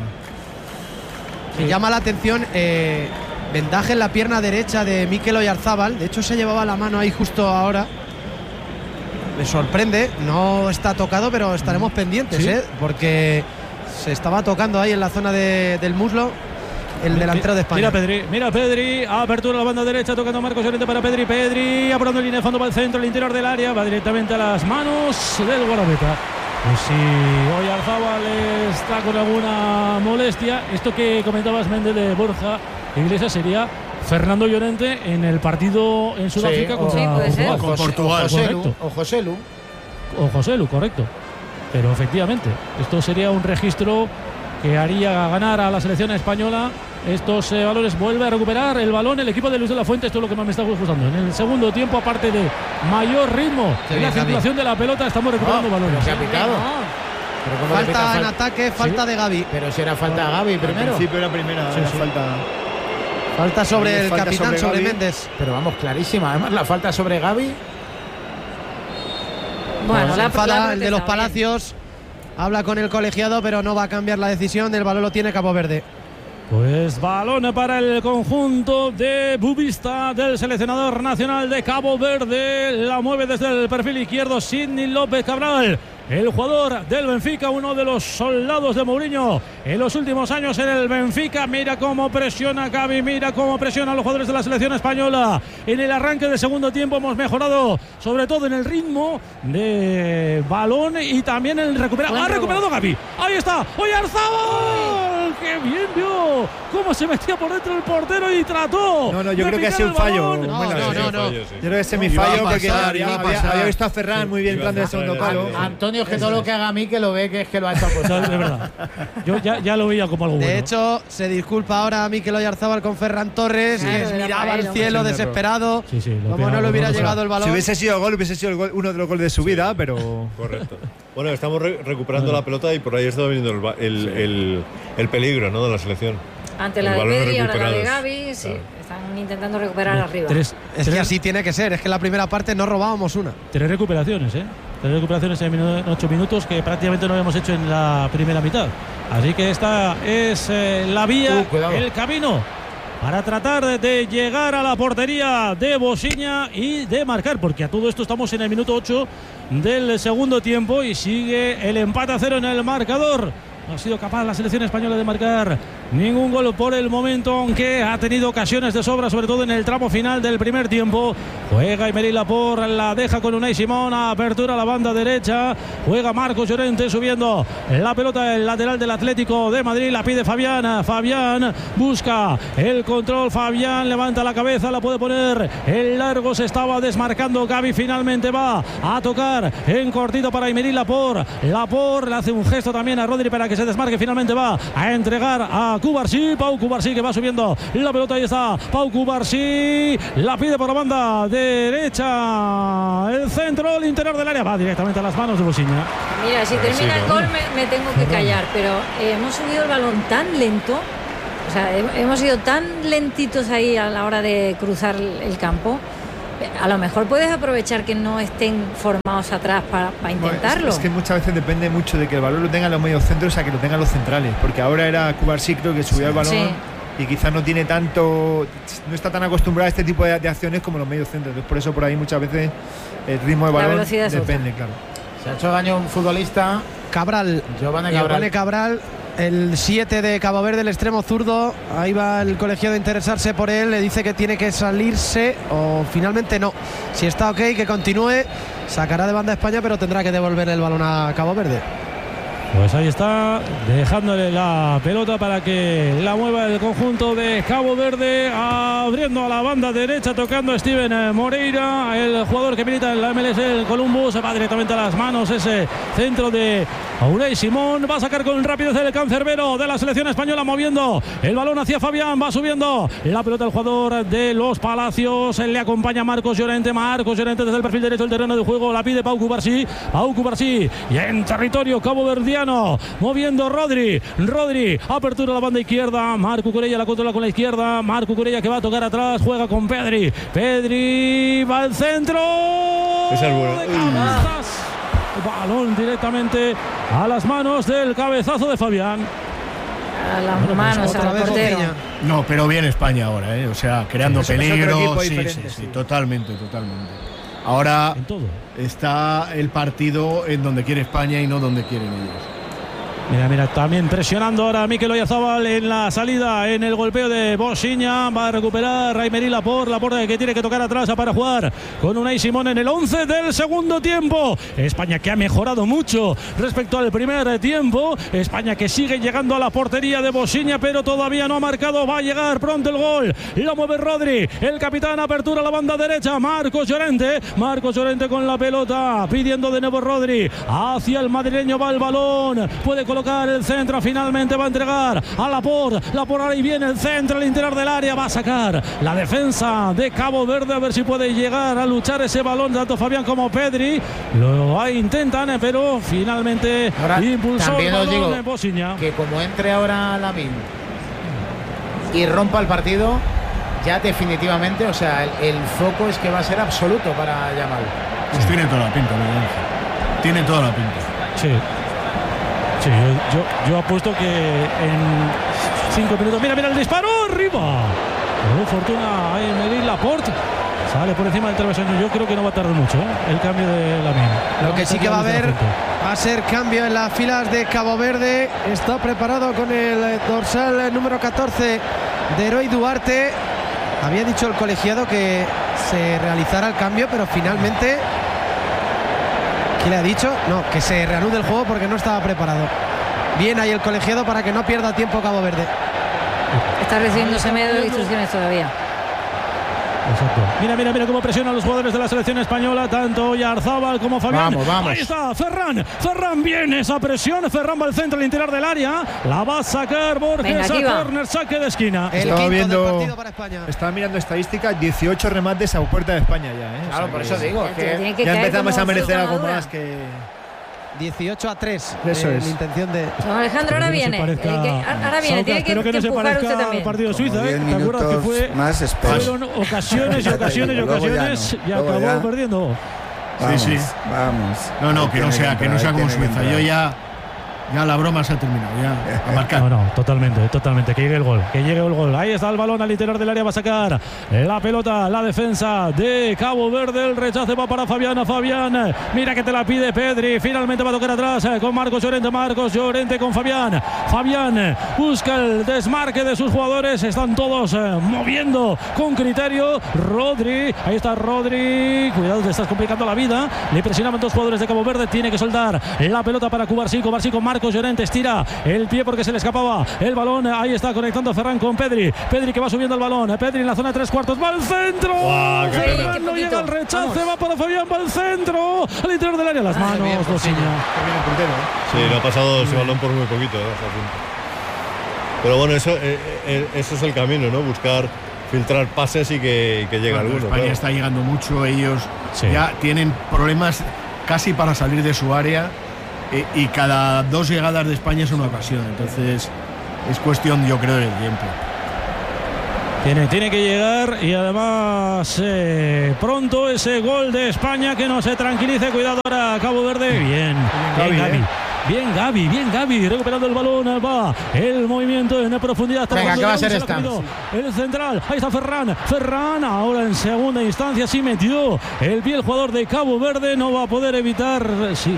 Me llama la atención vendaje en la pierna derecha de Mikel Oyarzábal. De hecho, se llevaba la mano ahí justo ahora. Me sorprende, no está tocado, pero estaremos pendientes, porque se estaba tocando ahí en la zona del muslo el delantero de España. Mira Pedri, apertura a la banda derecha, tocando Marcos Llorente para Pedri, apurando línea de fondo para el centro, el interior del área, va directamente a las manos del guardameta. Pues si Oyarzábal está con alguna molestia, esto que comentabas, Méndez, de Borja Iglesias, sería Fernando Llorente en el partido en Sudáfrica contra Portugal. O José Lu, correcto. Pero efectivamente, esto sería un registro que haría ganar a la selección española estos valores. Vuelve a recuperar el balón el equipo de Luis de la Fuente. Esto es lo que más me está gustando. En el segundo tiempo, aparte de mayor ritmo en la circulación de la pelota, estamos recuperando balones. ¿Se ha pitado? Falta en ataque, falta de Gavi. Pero si era falta de Gavi primero. Al principio era primera, falta sobre el capitán, sobre Méndez. Pero vamos, clarísima. Además, la falta sobre Gavi. Bueno, la enfada el de los Palacios. Habla con el colegiado, pero no va a cambiar la decisión. El balón lo tiene Cabo Verde. Pues balón para el conjunto de Bubista del seleccionador nacional de Cabo Verde. La mueve desde el perfil izquierdo Sidney López Cabral, el jugador del Benfica, uno de los soldados de Mourinho en los últimos años en el Benfica. Mira cómo presiona Gavi, mira cómo presiona a los jugadores de la selección española. En el arranque del segundo tiempo hemos mejorado, sobre todo en el ritmo de balón y también en el recuperar. Ha recuperado Gavi. Ahí está, Oyarzábal. ¡Qué bien vio! Cómo se metía por dentro el portero y trató. No, yo creo que ha sido un fallo. No. Yo creo que es semifallo porque había visto a Ferran muy bien en plan del segundo palo. Antonio, que todo lo que haga a mí, que lo ve, que es que lo ha hecho a posar. De verdad. Yo ya lo veía como algo bueno. De hecho, se disculpa ahora a Mikel Oyarzábal con Ferran Torres, que miraba al cielo desesperado. Como no le hubiera llegado el balón. Si hubiese sido gol, hubiese sido uno de los goles de su vida, pero. Correcto. Bueno, estamos recuperando la pelota y por ahí está viniendo el peligro, ¿no?, de la selección. Ante la de Pedri y ahora la de Gavi, sí, están intentando recuperar arriba. Es que así tiene que ser, es que en la primera parte no robábamos una. 3 recuperaciones, 3 recuperaciones en 8 minutos que prácticamente no habíamos hecho en la primera mitad. Así que esta es la vía, el camino para tratar de llegar a la portería de Bosiña y de marcar, porque a todo esto estamos en el minuto 8 del segundo tiempo y sigue el empate a 0 en el marcador. No ha sido capaz la selección española de marcar ningún gol por el momento, aunque ha tenido ocasiones de sobra, sobre todo en el tramo final del primer tiempo. Juega Aymeric Laporte, la deja con Unai Simón, apertura a la banda derecha, juega Marcos Llorente subiendo la pelota, el lateral del Atlético de Madrid, la pide Fabián, Fabián busca el control, Fabián levanta la cabeza, la puede poner en largo, se estaba desmarcando Gavi, finalmente va a tocar en cortito para Aymeric Laporte, Laporte le hace un gesto también a Rodri para que se desmarque, finalmente va a entregar a Cubarsí. Pau Cubarsí que va subiendo la pelota. Ahí está Pau Cubarsí. La pide por la banda derecha. El centro, el interior del área. Va directamente a las manos de Bosiña. Mira, si termina el gol me tengo que callar, pero hemos subido el balón tan lento. O sea, hemos sido tan lentitos ahí a la hora de cruzar el campo. A lo mejor puedes aprovechar que no estén formados atrás para intentarlo. Es que muchas veces depende mucho de que el balón lo tengan los medios centros a que lo tengan los centrales, porque ahora era Cubarsí, creo que subía el balón y quizás no tiene tanto, no está tan acostumbrado a este tipo de acciones como los medios centros. Entonces por eso por ahí muchas veces el ritmo de balón depende, claro. Se ha hecho daño un futbolista, Giovanni Cabral. El 7 de Cabo Verde, el extremo zurdo. Ahí va el colegiado a interesarse por él. Le dice que tiene que salirse o finalmente no. Si está ok, que continúe. Sacará de banda a España, pero tendrá que devolver el balón a Cabo Verde. Pues ahí está, dejándole la pelota para que la mueva el conjunto de Cabo Verde, abriendo a la banda derecha, tocando a Steven Moreira, el jugador que milita en la MLS, el Columbus. Va directamente a las manos ese centro de Unai Simón. Va a sacar con rapidez el cancerbero de la selección española, moviendo el balón hacia Fabián. Va subiendo la pelota el jugador de los Palacios. Le acompaña Marcos Llorente. Marcos Llorente desde el perfil derecho del terreno de juego. La pide Pau Cubarsí. Pau Cubarsí y en territorio caboverdiano. Moviendo Rodri, apertura a la banda izquierda. Marc Cucurella la controla con la izquierda. Marc Cucurella que va a tocar atrás, juega con Pedri. Pedri va al centro. Esa es buena. Balón directamente a las manos del cabezazo de Fabián. A las manos al portero. No, pero bien España ahora, o sea, creando peligro. Sí, totalmente. Ahora está el partido en donde quiere España y no donde quieren ellos. Mira, también presionando ahora a Mikel Oyarzabal en la salida, en el golpeo de Bosiña. Va a recuperar Aymeric Laporte que tiene que tocar atrás para jugar con Unai Simón en el 11 del segundo tiempo. España que ha mejorado mucho respecto al primer tiempo. España que sigue llegando a la portería de Bosiña, pero todavía no ha marcado. Va a llegar pronto el gol. Lo mueve Rodri, el capitán. Apertura a la banda derecha. Marcos Llorente con la pelota, pidiendo de nuevo Rodri. Hacia el madrileño va el balón. Puede colocar el centro, finalmente va a entregar a Laporte ahí viene el centro, el interior del área, va a sacar la defensa de Cabo Verde, a ver si puede llegar a luchar ese balón, tanto Fabián como Pedri, lo intentan, pero finalmente impulsó el balón en Bosiña. Que como entre ahora Lamine y rompa el partido, ya definitivamente, o sea, el foco es que va a ser absoluto para Yamal. Pues tiene toda la pinta, tiene toda la pinta. Sí, yo apuesto que en 5 minutos. Mira el disparo arriba. Con fortuna Aymeric Laporte. Sale por encima del travesaño. Yo creo que no va a tardar mucho el cambio de Lamine. Lo que sí que va a haber va a ser cambio en las filas de Cabo Verde. Está preparado con el dorsal número 14 de Heroi Duarte. Había dicho el colegiado que se realizara el cambio, pero finalmente... ¿Qué le ha dicho? No, que se reanude el juego porque no estaba preparado. Bien ahí el colegiado para que no pierda tiempo Cabo Verde. Está recibiendo Semedo de instrucciones todavía. Exacto. Mira cómo presionan los jugadores de la selección española, tanto Oyarzabal como Fabián. Vamos. Ahí está Ferran viene esa presión. Ferran va al centro, al interior del área. La va a sacar Borges a córner, saque de esquina. Estaba viendo del partido para España. Estaba mirando estadísticas, 18 remates a puerta de España ya. Claro, por eso digo que ya empezamos a merecer algo más que 18-3. Eso es. La intención de... No, Alejandro, ahora viene. Ahora viene, tiene que empujar usted también. Partido de Suiza, ¿te acuerdas que fue? Más fueron ocasiones y acabó perdiendo. Vamos. No, que no sea como Suiza. Yo ya la broma se ha terminado, ya a marcar. No, totalmente, que llegue el gol. Ahí está el balón al interior del área, va a sacar la pelota, la defensa de Cabo Verde, el rechace va para Fabián, mira que te la pide Pedri, finalmente va a tocar atrás con Marcos Llorente con Fabián busca el desmarque de sus jugadores, están todos moviendo con criterio. Ahí está Rodri, cuidado, te estás complicando la vida, le presionaban dos jugadores de Cabo Verde, tiene que soltar la pelota para Cubarsí con Marcos Llorente, estira el pie porque se le escapaba el balón, ahí está conectando Ferran con Pedri que va subiendo el balón, Pedri en la zona de 3/4, va al centro, Ferran no llega al rechace, va para Fabián, va al centro, al interior del área, las manos, Bosiña. Sí, lo ha pasado ese balón por muy poquito. Pero bueno, eso es el camino, ¿no? Buscar filtrar pases y que llegue alguno. España está llegando mucho, ellos ya tienen problemas casi para salir de su área y cada 2 llegadas de España es una ocasión, entonces es cuestión, yo creo, del tiempo. Tiene que llegar y además pronto ese gol de España, que no se tranquilice. Cuidado ahora Cabo Verde. Bien Gavi. Bien Gavi, recuperando el balón. Va el movimiento en profundidad. Venga, ¿qué va a ser esta? El central, ahí está Ferran ahora en segunda instancia. Sí metió el pie el jugador de Cabo Verde. No va a poder evitar. Sí,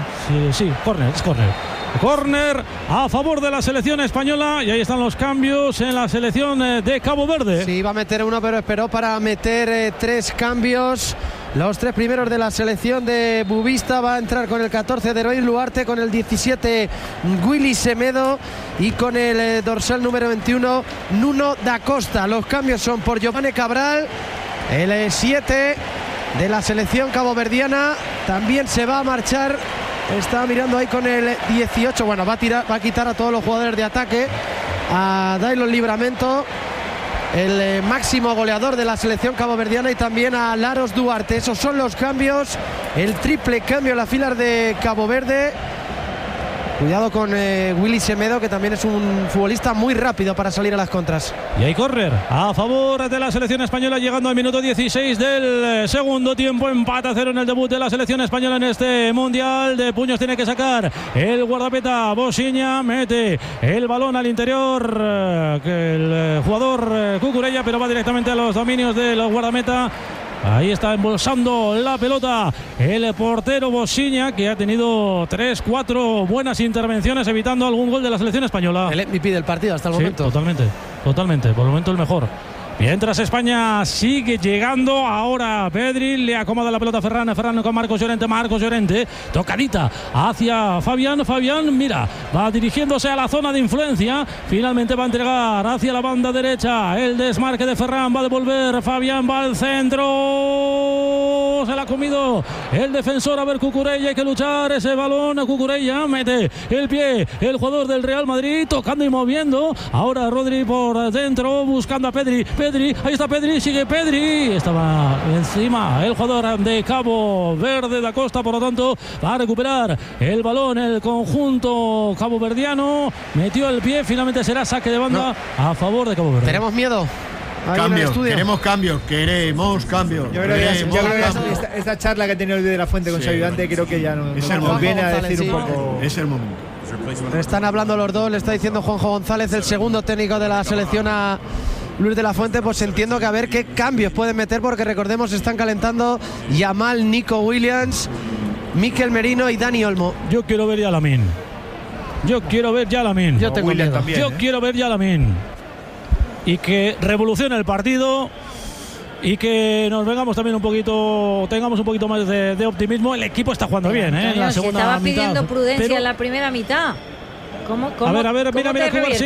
córner a favor de la selección española. Y ahí están los cambios en la selección de Cabo Verde. Sí, iba a meter uno, pero esperó para meter 3 cambios. Los 3 primeros de la selección de Bubista. Va a entrar con el 14 de Eroy Luarte, con el 17 Willy Semedo y con el dorsal número 21 Nuno da Costa. Los cambios son por Giovanni Cabral, el 7 de la selección caboverdiana. También se va a marchar, está mirando ahí con el 18. Bueno, va a quitar a todos los jugadores de ataque. A Dailon Livramento, el máximo goleador de la selección caboverdiana, y también a Laros Duarte. Esos son los cambios, el triple cambio en las filas de Cabo Verde. Cuidado con Willy Semedo, que también es un futbolista muy rápido para salir a las contras. Y hay córner a favor de la selección española, llegando al minuto 16 del segundo tiempo. Empate a 0 en el debut de la selección española en este mundial. De puños tiene que sacar el guardameta Bosiña. Mete el balón al interior que el jugador Cucurella, pero va directamente a los dominios del guardameta. Ahí está embolsando la pelota el portero Bosiña, que ha tenido 3-4 buenas intervenciones, evitando algún gol de la selección española. El MVP del partido hasta el momento. Totalmente, por el momento el mejor. Mientras España sigue llegando, ahora Pedri le acomoda la pelota a Ferran con Marcos Llorente, tocadita hacia Fabián, mira, va dirigiéndose a la zona de influencia, finalmente va a entregar hacia la banda derecha, el desmarque de Ferran, va a devolver Fabián, va al centro, se la ha comido el defensor, a ver Cucurella, hay que luchar ese balón, a Cucurella, mete el pie, el jugador del Real Madrid, tocando y moviendo, ahora Rodri por dentro, buscando a Pedri, ahí está Pedri, sigue Pedri, estaba encima el jugador de Cabo Verde da Costa, por lo tanto va a recuperar el balón el conjunto caboverdiano, metió el pie, finalmente será saque de banda a favor de Cabo Verde. Tenemos miedo. Queremos cambios. Yo creo que esta charla que ha tenido el de la Fuente con su ayudante, creo que ya nos viene a decir un poco. Es el momento. Están hablando los dos, le está diciendo Juanjo González, el segundo técnico de la selección, a Luis de la Fuente. Pues entiendo que a ver qué cambios pueden meter, porque recordemos, están calentando Yamal, Nico Williams, Mikel Merino y Dani Olmo. Yo quiero ver ya a Lamine. Yo quiero ver ya a Lamine. Yo tengo miedo. También, Yo quiero ver ya a Lamine. Y que revolucione el partido y que nos vengamos también tengamos un poquito más de optimismo. El equipo está jugando bien, en la segunda estaba mitad. pidiendo prudencia en la primera mitad. ¿Cómo a ver, mira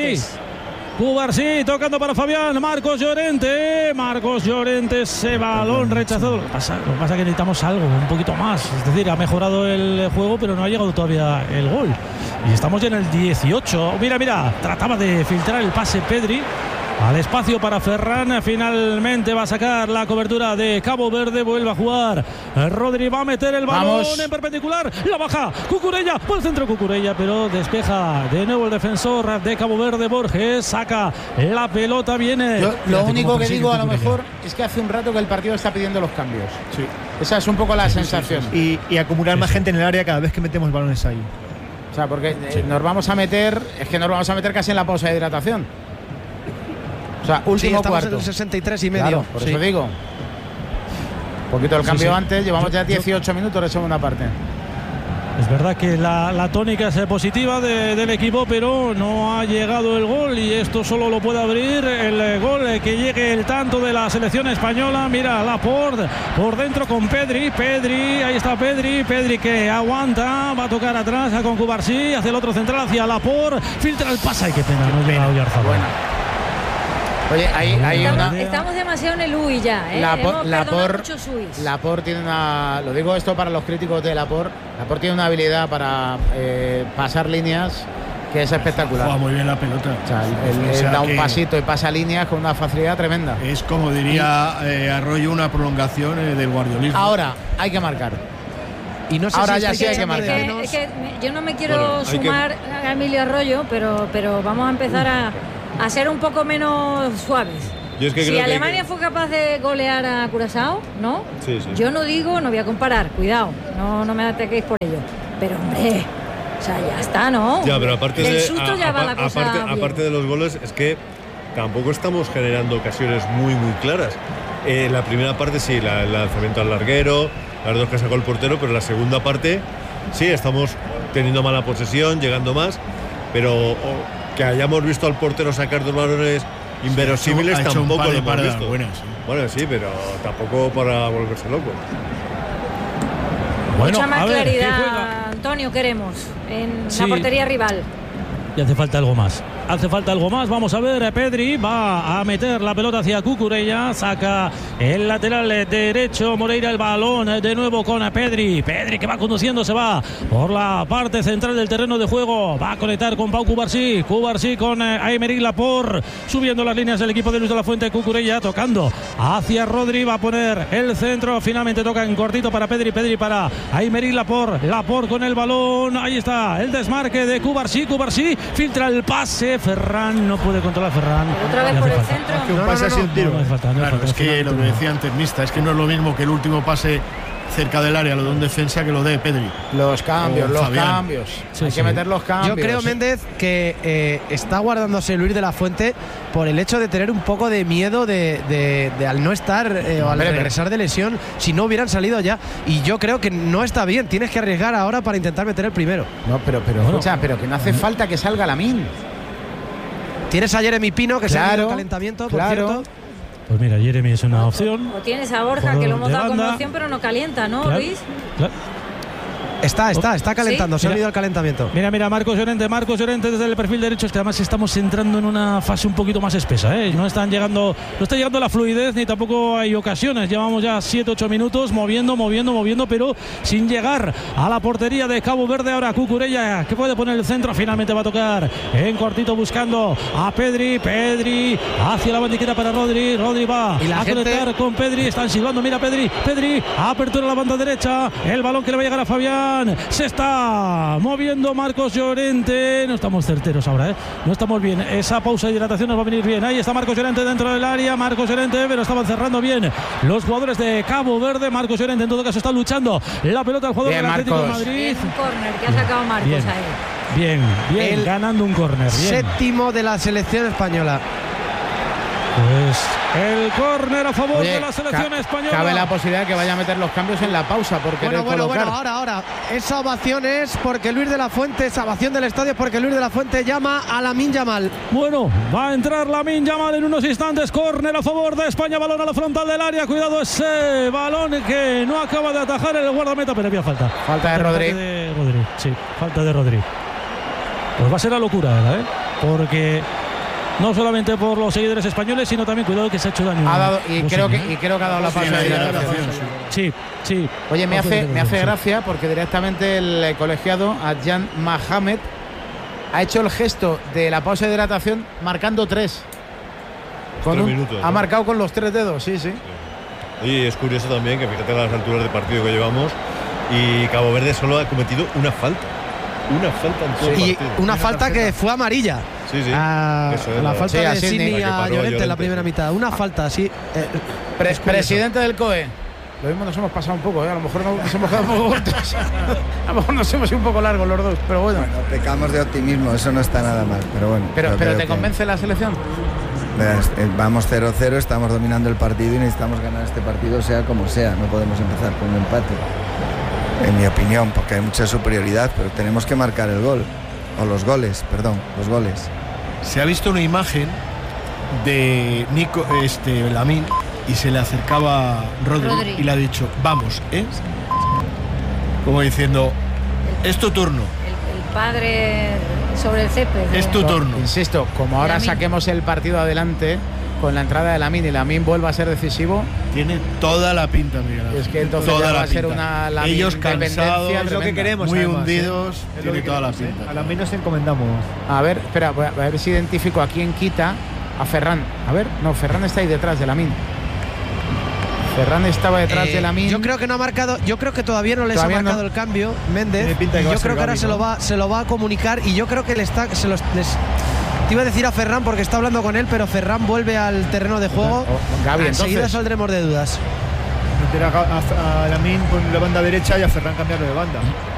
Cubarsí tocando para Fabián, Marcos Llorente, ese balón rechazado. Lo que pasa es que necesitamos algo, un poquito más. Es decir, ha mejorado el juego, pero no ha llegado todavía el gol. Y estamos ya en el 18. Mira, trataba de filtrar el pase Pedri al espacio para Ferran, finalmente va a sacar la cobertura de Cabo Verde, vuelve a jugar Rodri, va a meter el balón en perpendicular, la baja Cucurella, por el centro Cucurella, pero despeja de nuevo el defensor de Cabo Verde, Borges, saca la pelota, viene. Lo único que digo a lo mejor es que hace un rato que el partido está pidiendo los cambios. Sí. Esa es un poco la sensación. Y acumular más gente en el área cada vez que metemos balones ahí. O sea, porque nos vamos a meter casi en la pausa de hidratación. O sea, último cuarto. En el 63 y medio. Claro, por eso digo. Un poquito el cambio antes, llevamos ya 18 minutos de segunda parte. Es verdad que la tónica es positiva del equipo, pero no ha llegado el gol, y esto solo lo puede abrir el gol, que llegue el tanto de la selección española. Mira, Laporte por dentro con Pedri, ahí está Pedri que aguanta, va a tocar atrás con Cubarsí, hacia el otro central, hacia Laporte, filtra el pase, qué pena, no llega a Oyarzabal. Bueno. Oye, hay estamos demasiado en el UI ya, Laporte tiene una... Lo digo esto para los críticos de Laporte tiene una habilidad para pasar líneas que es espectacular. Juega muy bien la pelota. O sea, él da un pasito y pasa líneas con una facilidad tremenda. Es como diría Arroyo, una prolongación del guardiolismo. Ahora hay que marcar. Y no sé ahora si ya sí hay que marcar. Es que yo no me quiero sumar a Emilio Arroyo, pero vamos a empezar a ser un poco menos suaves. Si Alemania fue capaz de golear a Curazao, ¿no? Sí, sí. Yo no voy a comparar, cuidado, no me ataquéis por ello. Pero hombre, o sea, ya está, ¿no? Ya, pero aparte del susto ya va la cosa aparte de los goles, es que tampoco estamos generando ocasiones muy claras. La primera parte sí, el lanzamiento al larguero, las dos que sacó el portero, pero la segunda parte sí, estamos teniendo mala posesión, llegando más, pero que hayamos visto al portero sacar dos balones inverosímiles tampoco lo hemos visto. Bueno, sí, pero tampoco para volverse loco. Mucha más claridad, Antonio, queremos en la portería rival. Y hace falta algo más. Vamos a ver, Pedri va a meter la pelota hacia Cucurella, saca el lateral derecho, Moreira el balón de nuevo con Pedri que va conduciendo, se va por la parte central del terreno de juego, va a conectar con Pau Cubarsí con Aymeric Laporte, subiendo las líneas del equipo de Luis de la Fuente. Cucurella tocando hacia Rodri, va a poner el centro, finalmente toca en cortito para Pedri para Aymeric Laporte con el balón, ahí está el desmarque de Cubarsí filtra el pase, Ferran no puede controlar otra vez por el centro. Que un pase así un tiro. Claro, es que lo que decía antes Mista, es que no es lo mismo que el último pase cerca del área, lo de un defensa, que lo de Pedri. Los cambios. Sí, hay que meter los cambios. Yo creo, Méndez, que está guardándose Luis de la Fuente por el hecho de tener un poco de miedo de al no estar o al regresar de lesión, si no hubieran salido ya. Y yo creo que no está bien. Tienes que arriesgar ahora para intentar meter el primero. No, pero que no hace falta que salga Lamine. Tienes a Jeremy Pino, que se ha ido el calentamiento, por cierto. Pues mira, Jeremy es una opción. O tienes a Borja, que lo hemos dado como opción, pero no calienta, ¿no, Luis? Claro. Está calentando, ¿sí? Se ha ido al calentamiento. Mira, Marcos Llorente desde el perfil derecho. Es que además estamos entrando en una fase un poquito más espesa, ¿eh? No está llegando la fluidez, ni tampoco hay ocasiones. Llevamos ya 7-8 minutos moviendo, pero sin llegar a la portería de Cabo Verde. Ahora Cucurella, que puede poner el centro, finalmente va a tocar en cortito buscando a Pedri hacia la bandiquera para Rodri va a conectar con Pedri, están silbando, mira Pedri, apertura a la banda derecha, el balón que le va a llegar a Fabián. Se está moviendo Marcos Llorente. No estamos certeros ahora, no estamos bien. Esa pausa de hidratación nos va a venir bien. Ahí está Marcos Llorente dentro del área. Pero estaban cerrando bien los jugadores de Cabo Verde. Marcos Llorente en todo caso está luchando la pelota al jugador del Atlético de Madrid. Un córner que ha sacado Marcos ahí. Bien, ganando un córner. Séptimo de la selección española. Pues el córner a favor de la selección española. Cabe la posibilidad de que vaya a meter los cambios en la pausa por querer colocar. Ahora. Esa ovación es porque Luis de la Fuente, esa ovación del estadio porque Luis de la Fuente llama a Lamine Yamal. Bueno, va a entrar Lamine Yamal en unos instantes. Córner a favor de España, balón a la frontal del área. Cuidado ese balón que no acaba de atajar el guardameta, pero había falta. Falta de Rodri. Sí, falta de Rodri. Pues va a ser la locura, ¿eh? Porque no solamente por los seguidores españoles, sino también cuidado que se ha hecho daño. Creo que ha dado la pausa de hidratación. Sí. Oye, me hace gracia porque directamente el colegiado Adjan Mohamed ha hecho el gesto de la pausa de hidratación marcando 3. Ha marcado con los 3 dedos, sí. Y es curioso también que fíjate las alturas de partido que llevamos y Cabo Verde solo ha cometido una falta. Una falta en todo el partido. Una falta que fue amarilla. Sí. La falta de Sidney a Llorente en la primera mitad. Una falta, sí. Presidente del COE. Lo mismo nos hemos pasado un poco, a lo mejor nos hemos quedado un poco cortos. A lo mejor nos hemos ido un poco largos los dos, pero bueno. Pecamos de optimismo, eso no está nada mal, pero bueno. Pero ¿te convence la selección? Vamos 0-0, estamos dominando el partido y necesitamos ganar este partido sea como sea. No podemos empezar con un empate, en mi opinión, porque hay mucha superioridad, pero tenemos que marcar el gol. O los goles. Se ha visto una imagen de Lamine y se le acercaba Rodri y le ha dicho, vamos, como diciendo, es tu turno. El padre sobre el césped. Es tu turno. Insisto, como ahora saquemos el partido adelante, con la entrada de Lamine y Lamine vuelva a ser decisivo. Tiene toda la pinta, Miguel Ángel. Es que entonces ya va a ser una Lamine ellos cansados, es lo que queremos, muy además, hundidos, es tiene lo que toda la queremos, pinta. A Lamine nos encomendamos. A ver, espera, voy a ver si identifico a quién quita. A Ferran. A ver, no, Ferran está ahí detrás de Lamine. Ferran estaba detrás de Lamine. Yo creo que no ha marcado, yo creo que todavía no les ha marcado el cambio Méndez. Y yo creo que ahora se lo va a comunicar y yo creo que te iba a decir a Ferran porque está hablando con él, pero Ferran vuelve al terreno de juego. Gaby, enseguida saldremos de dudas. Meter a Lamine por la banda derecha y a Ferran cambiarlo de banda.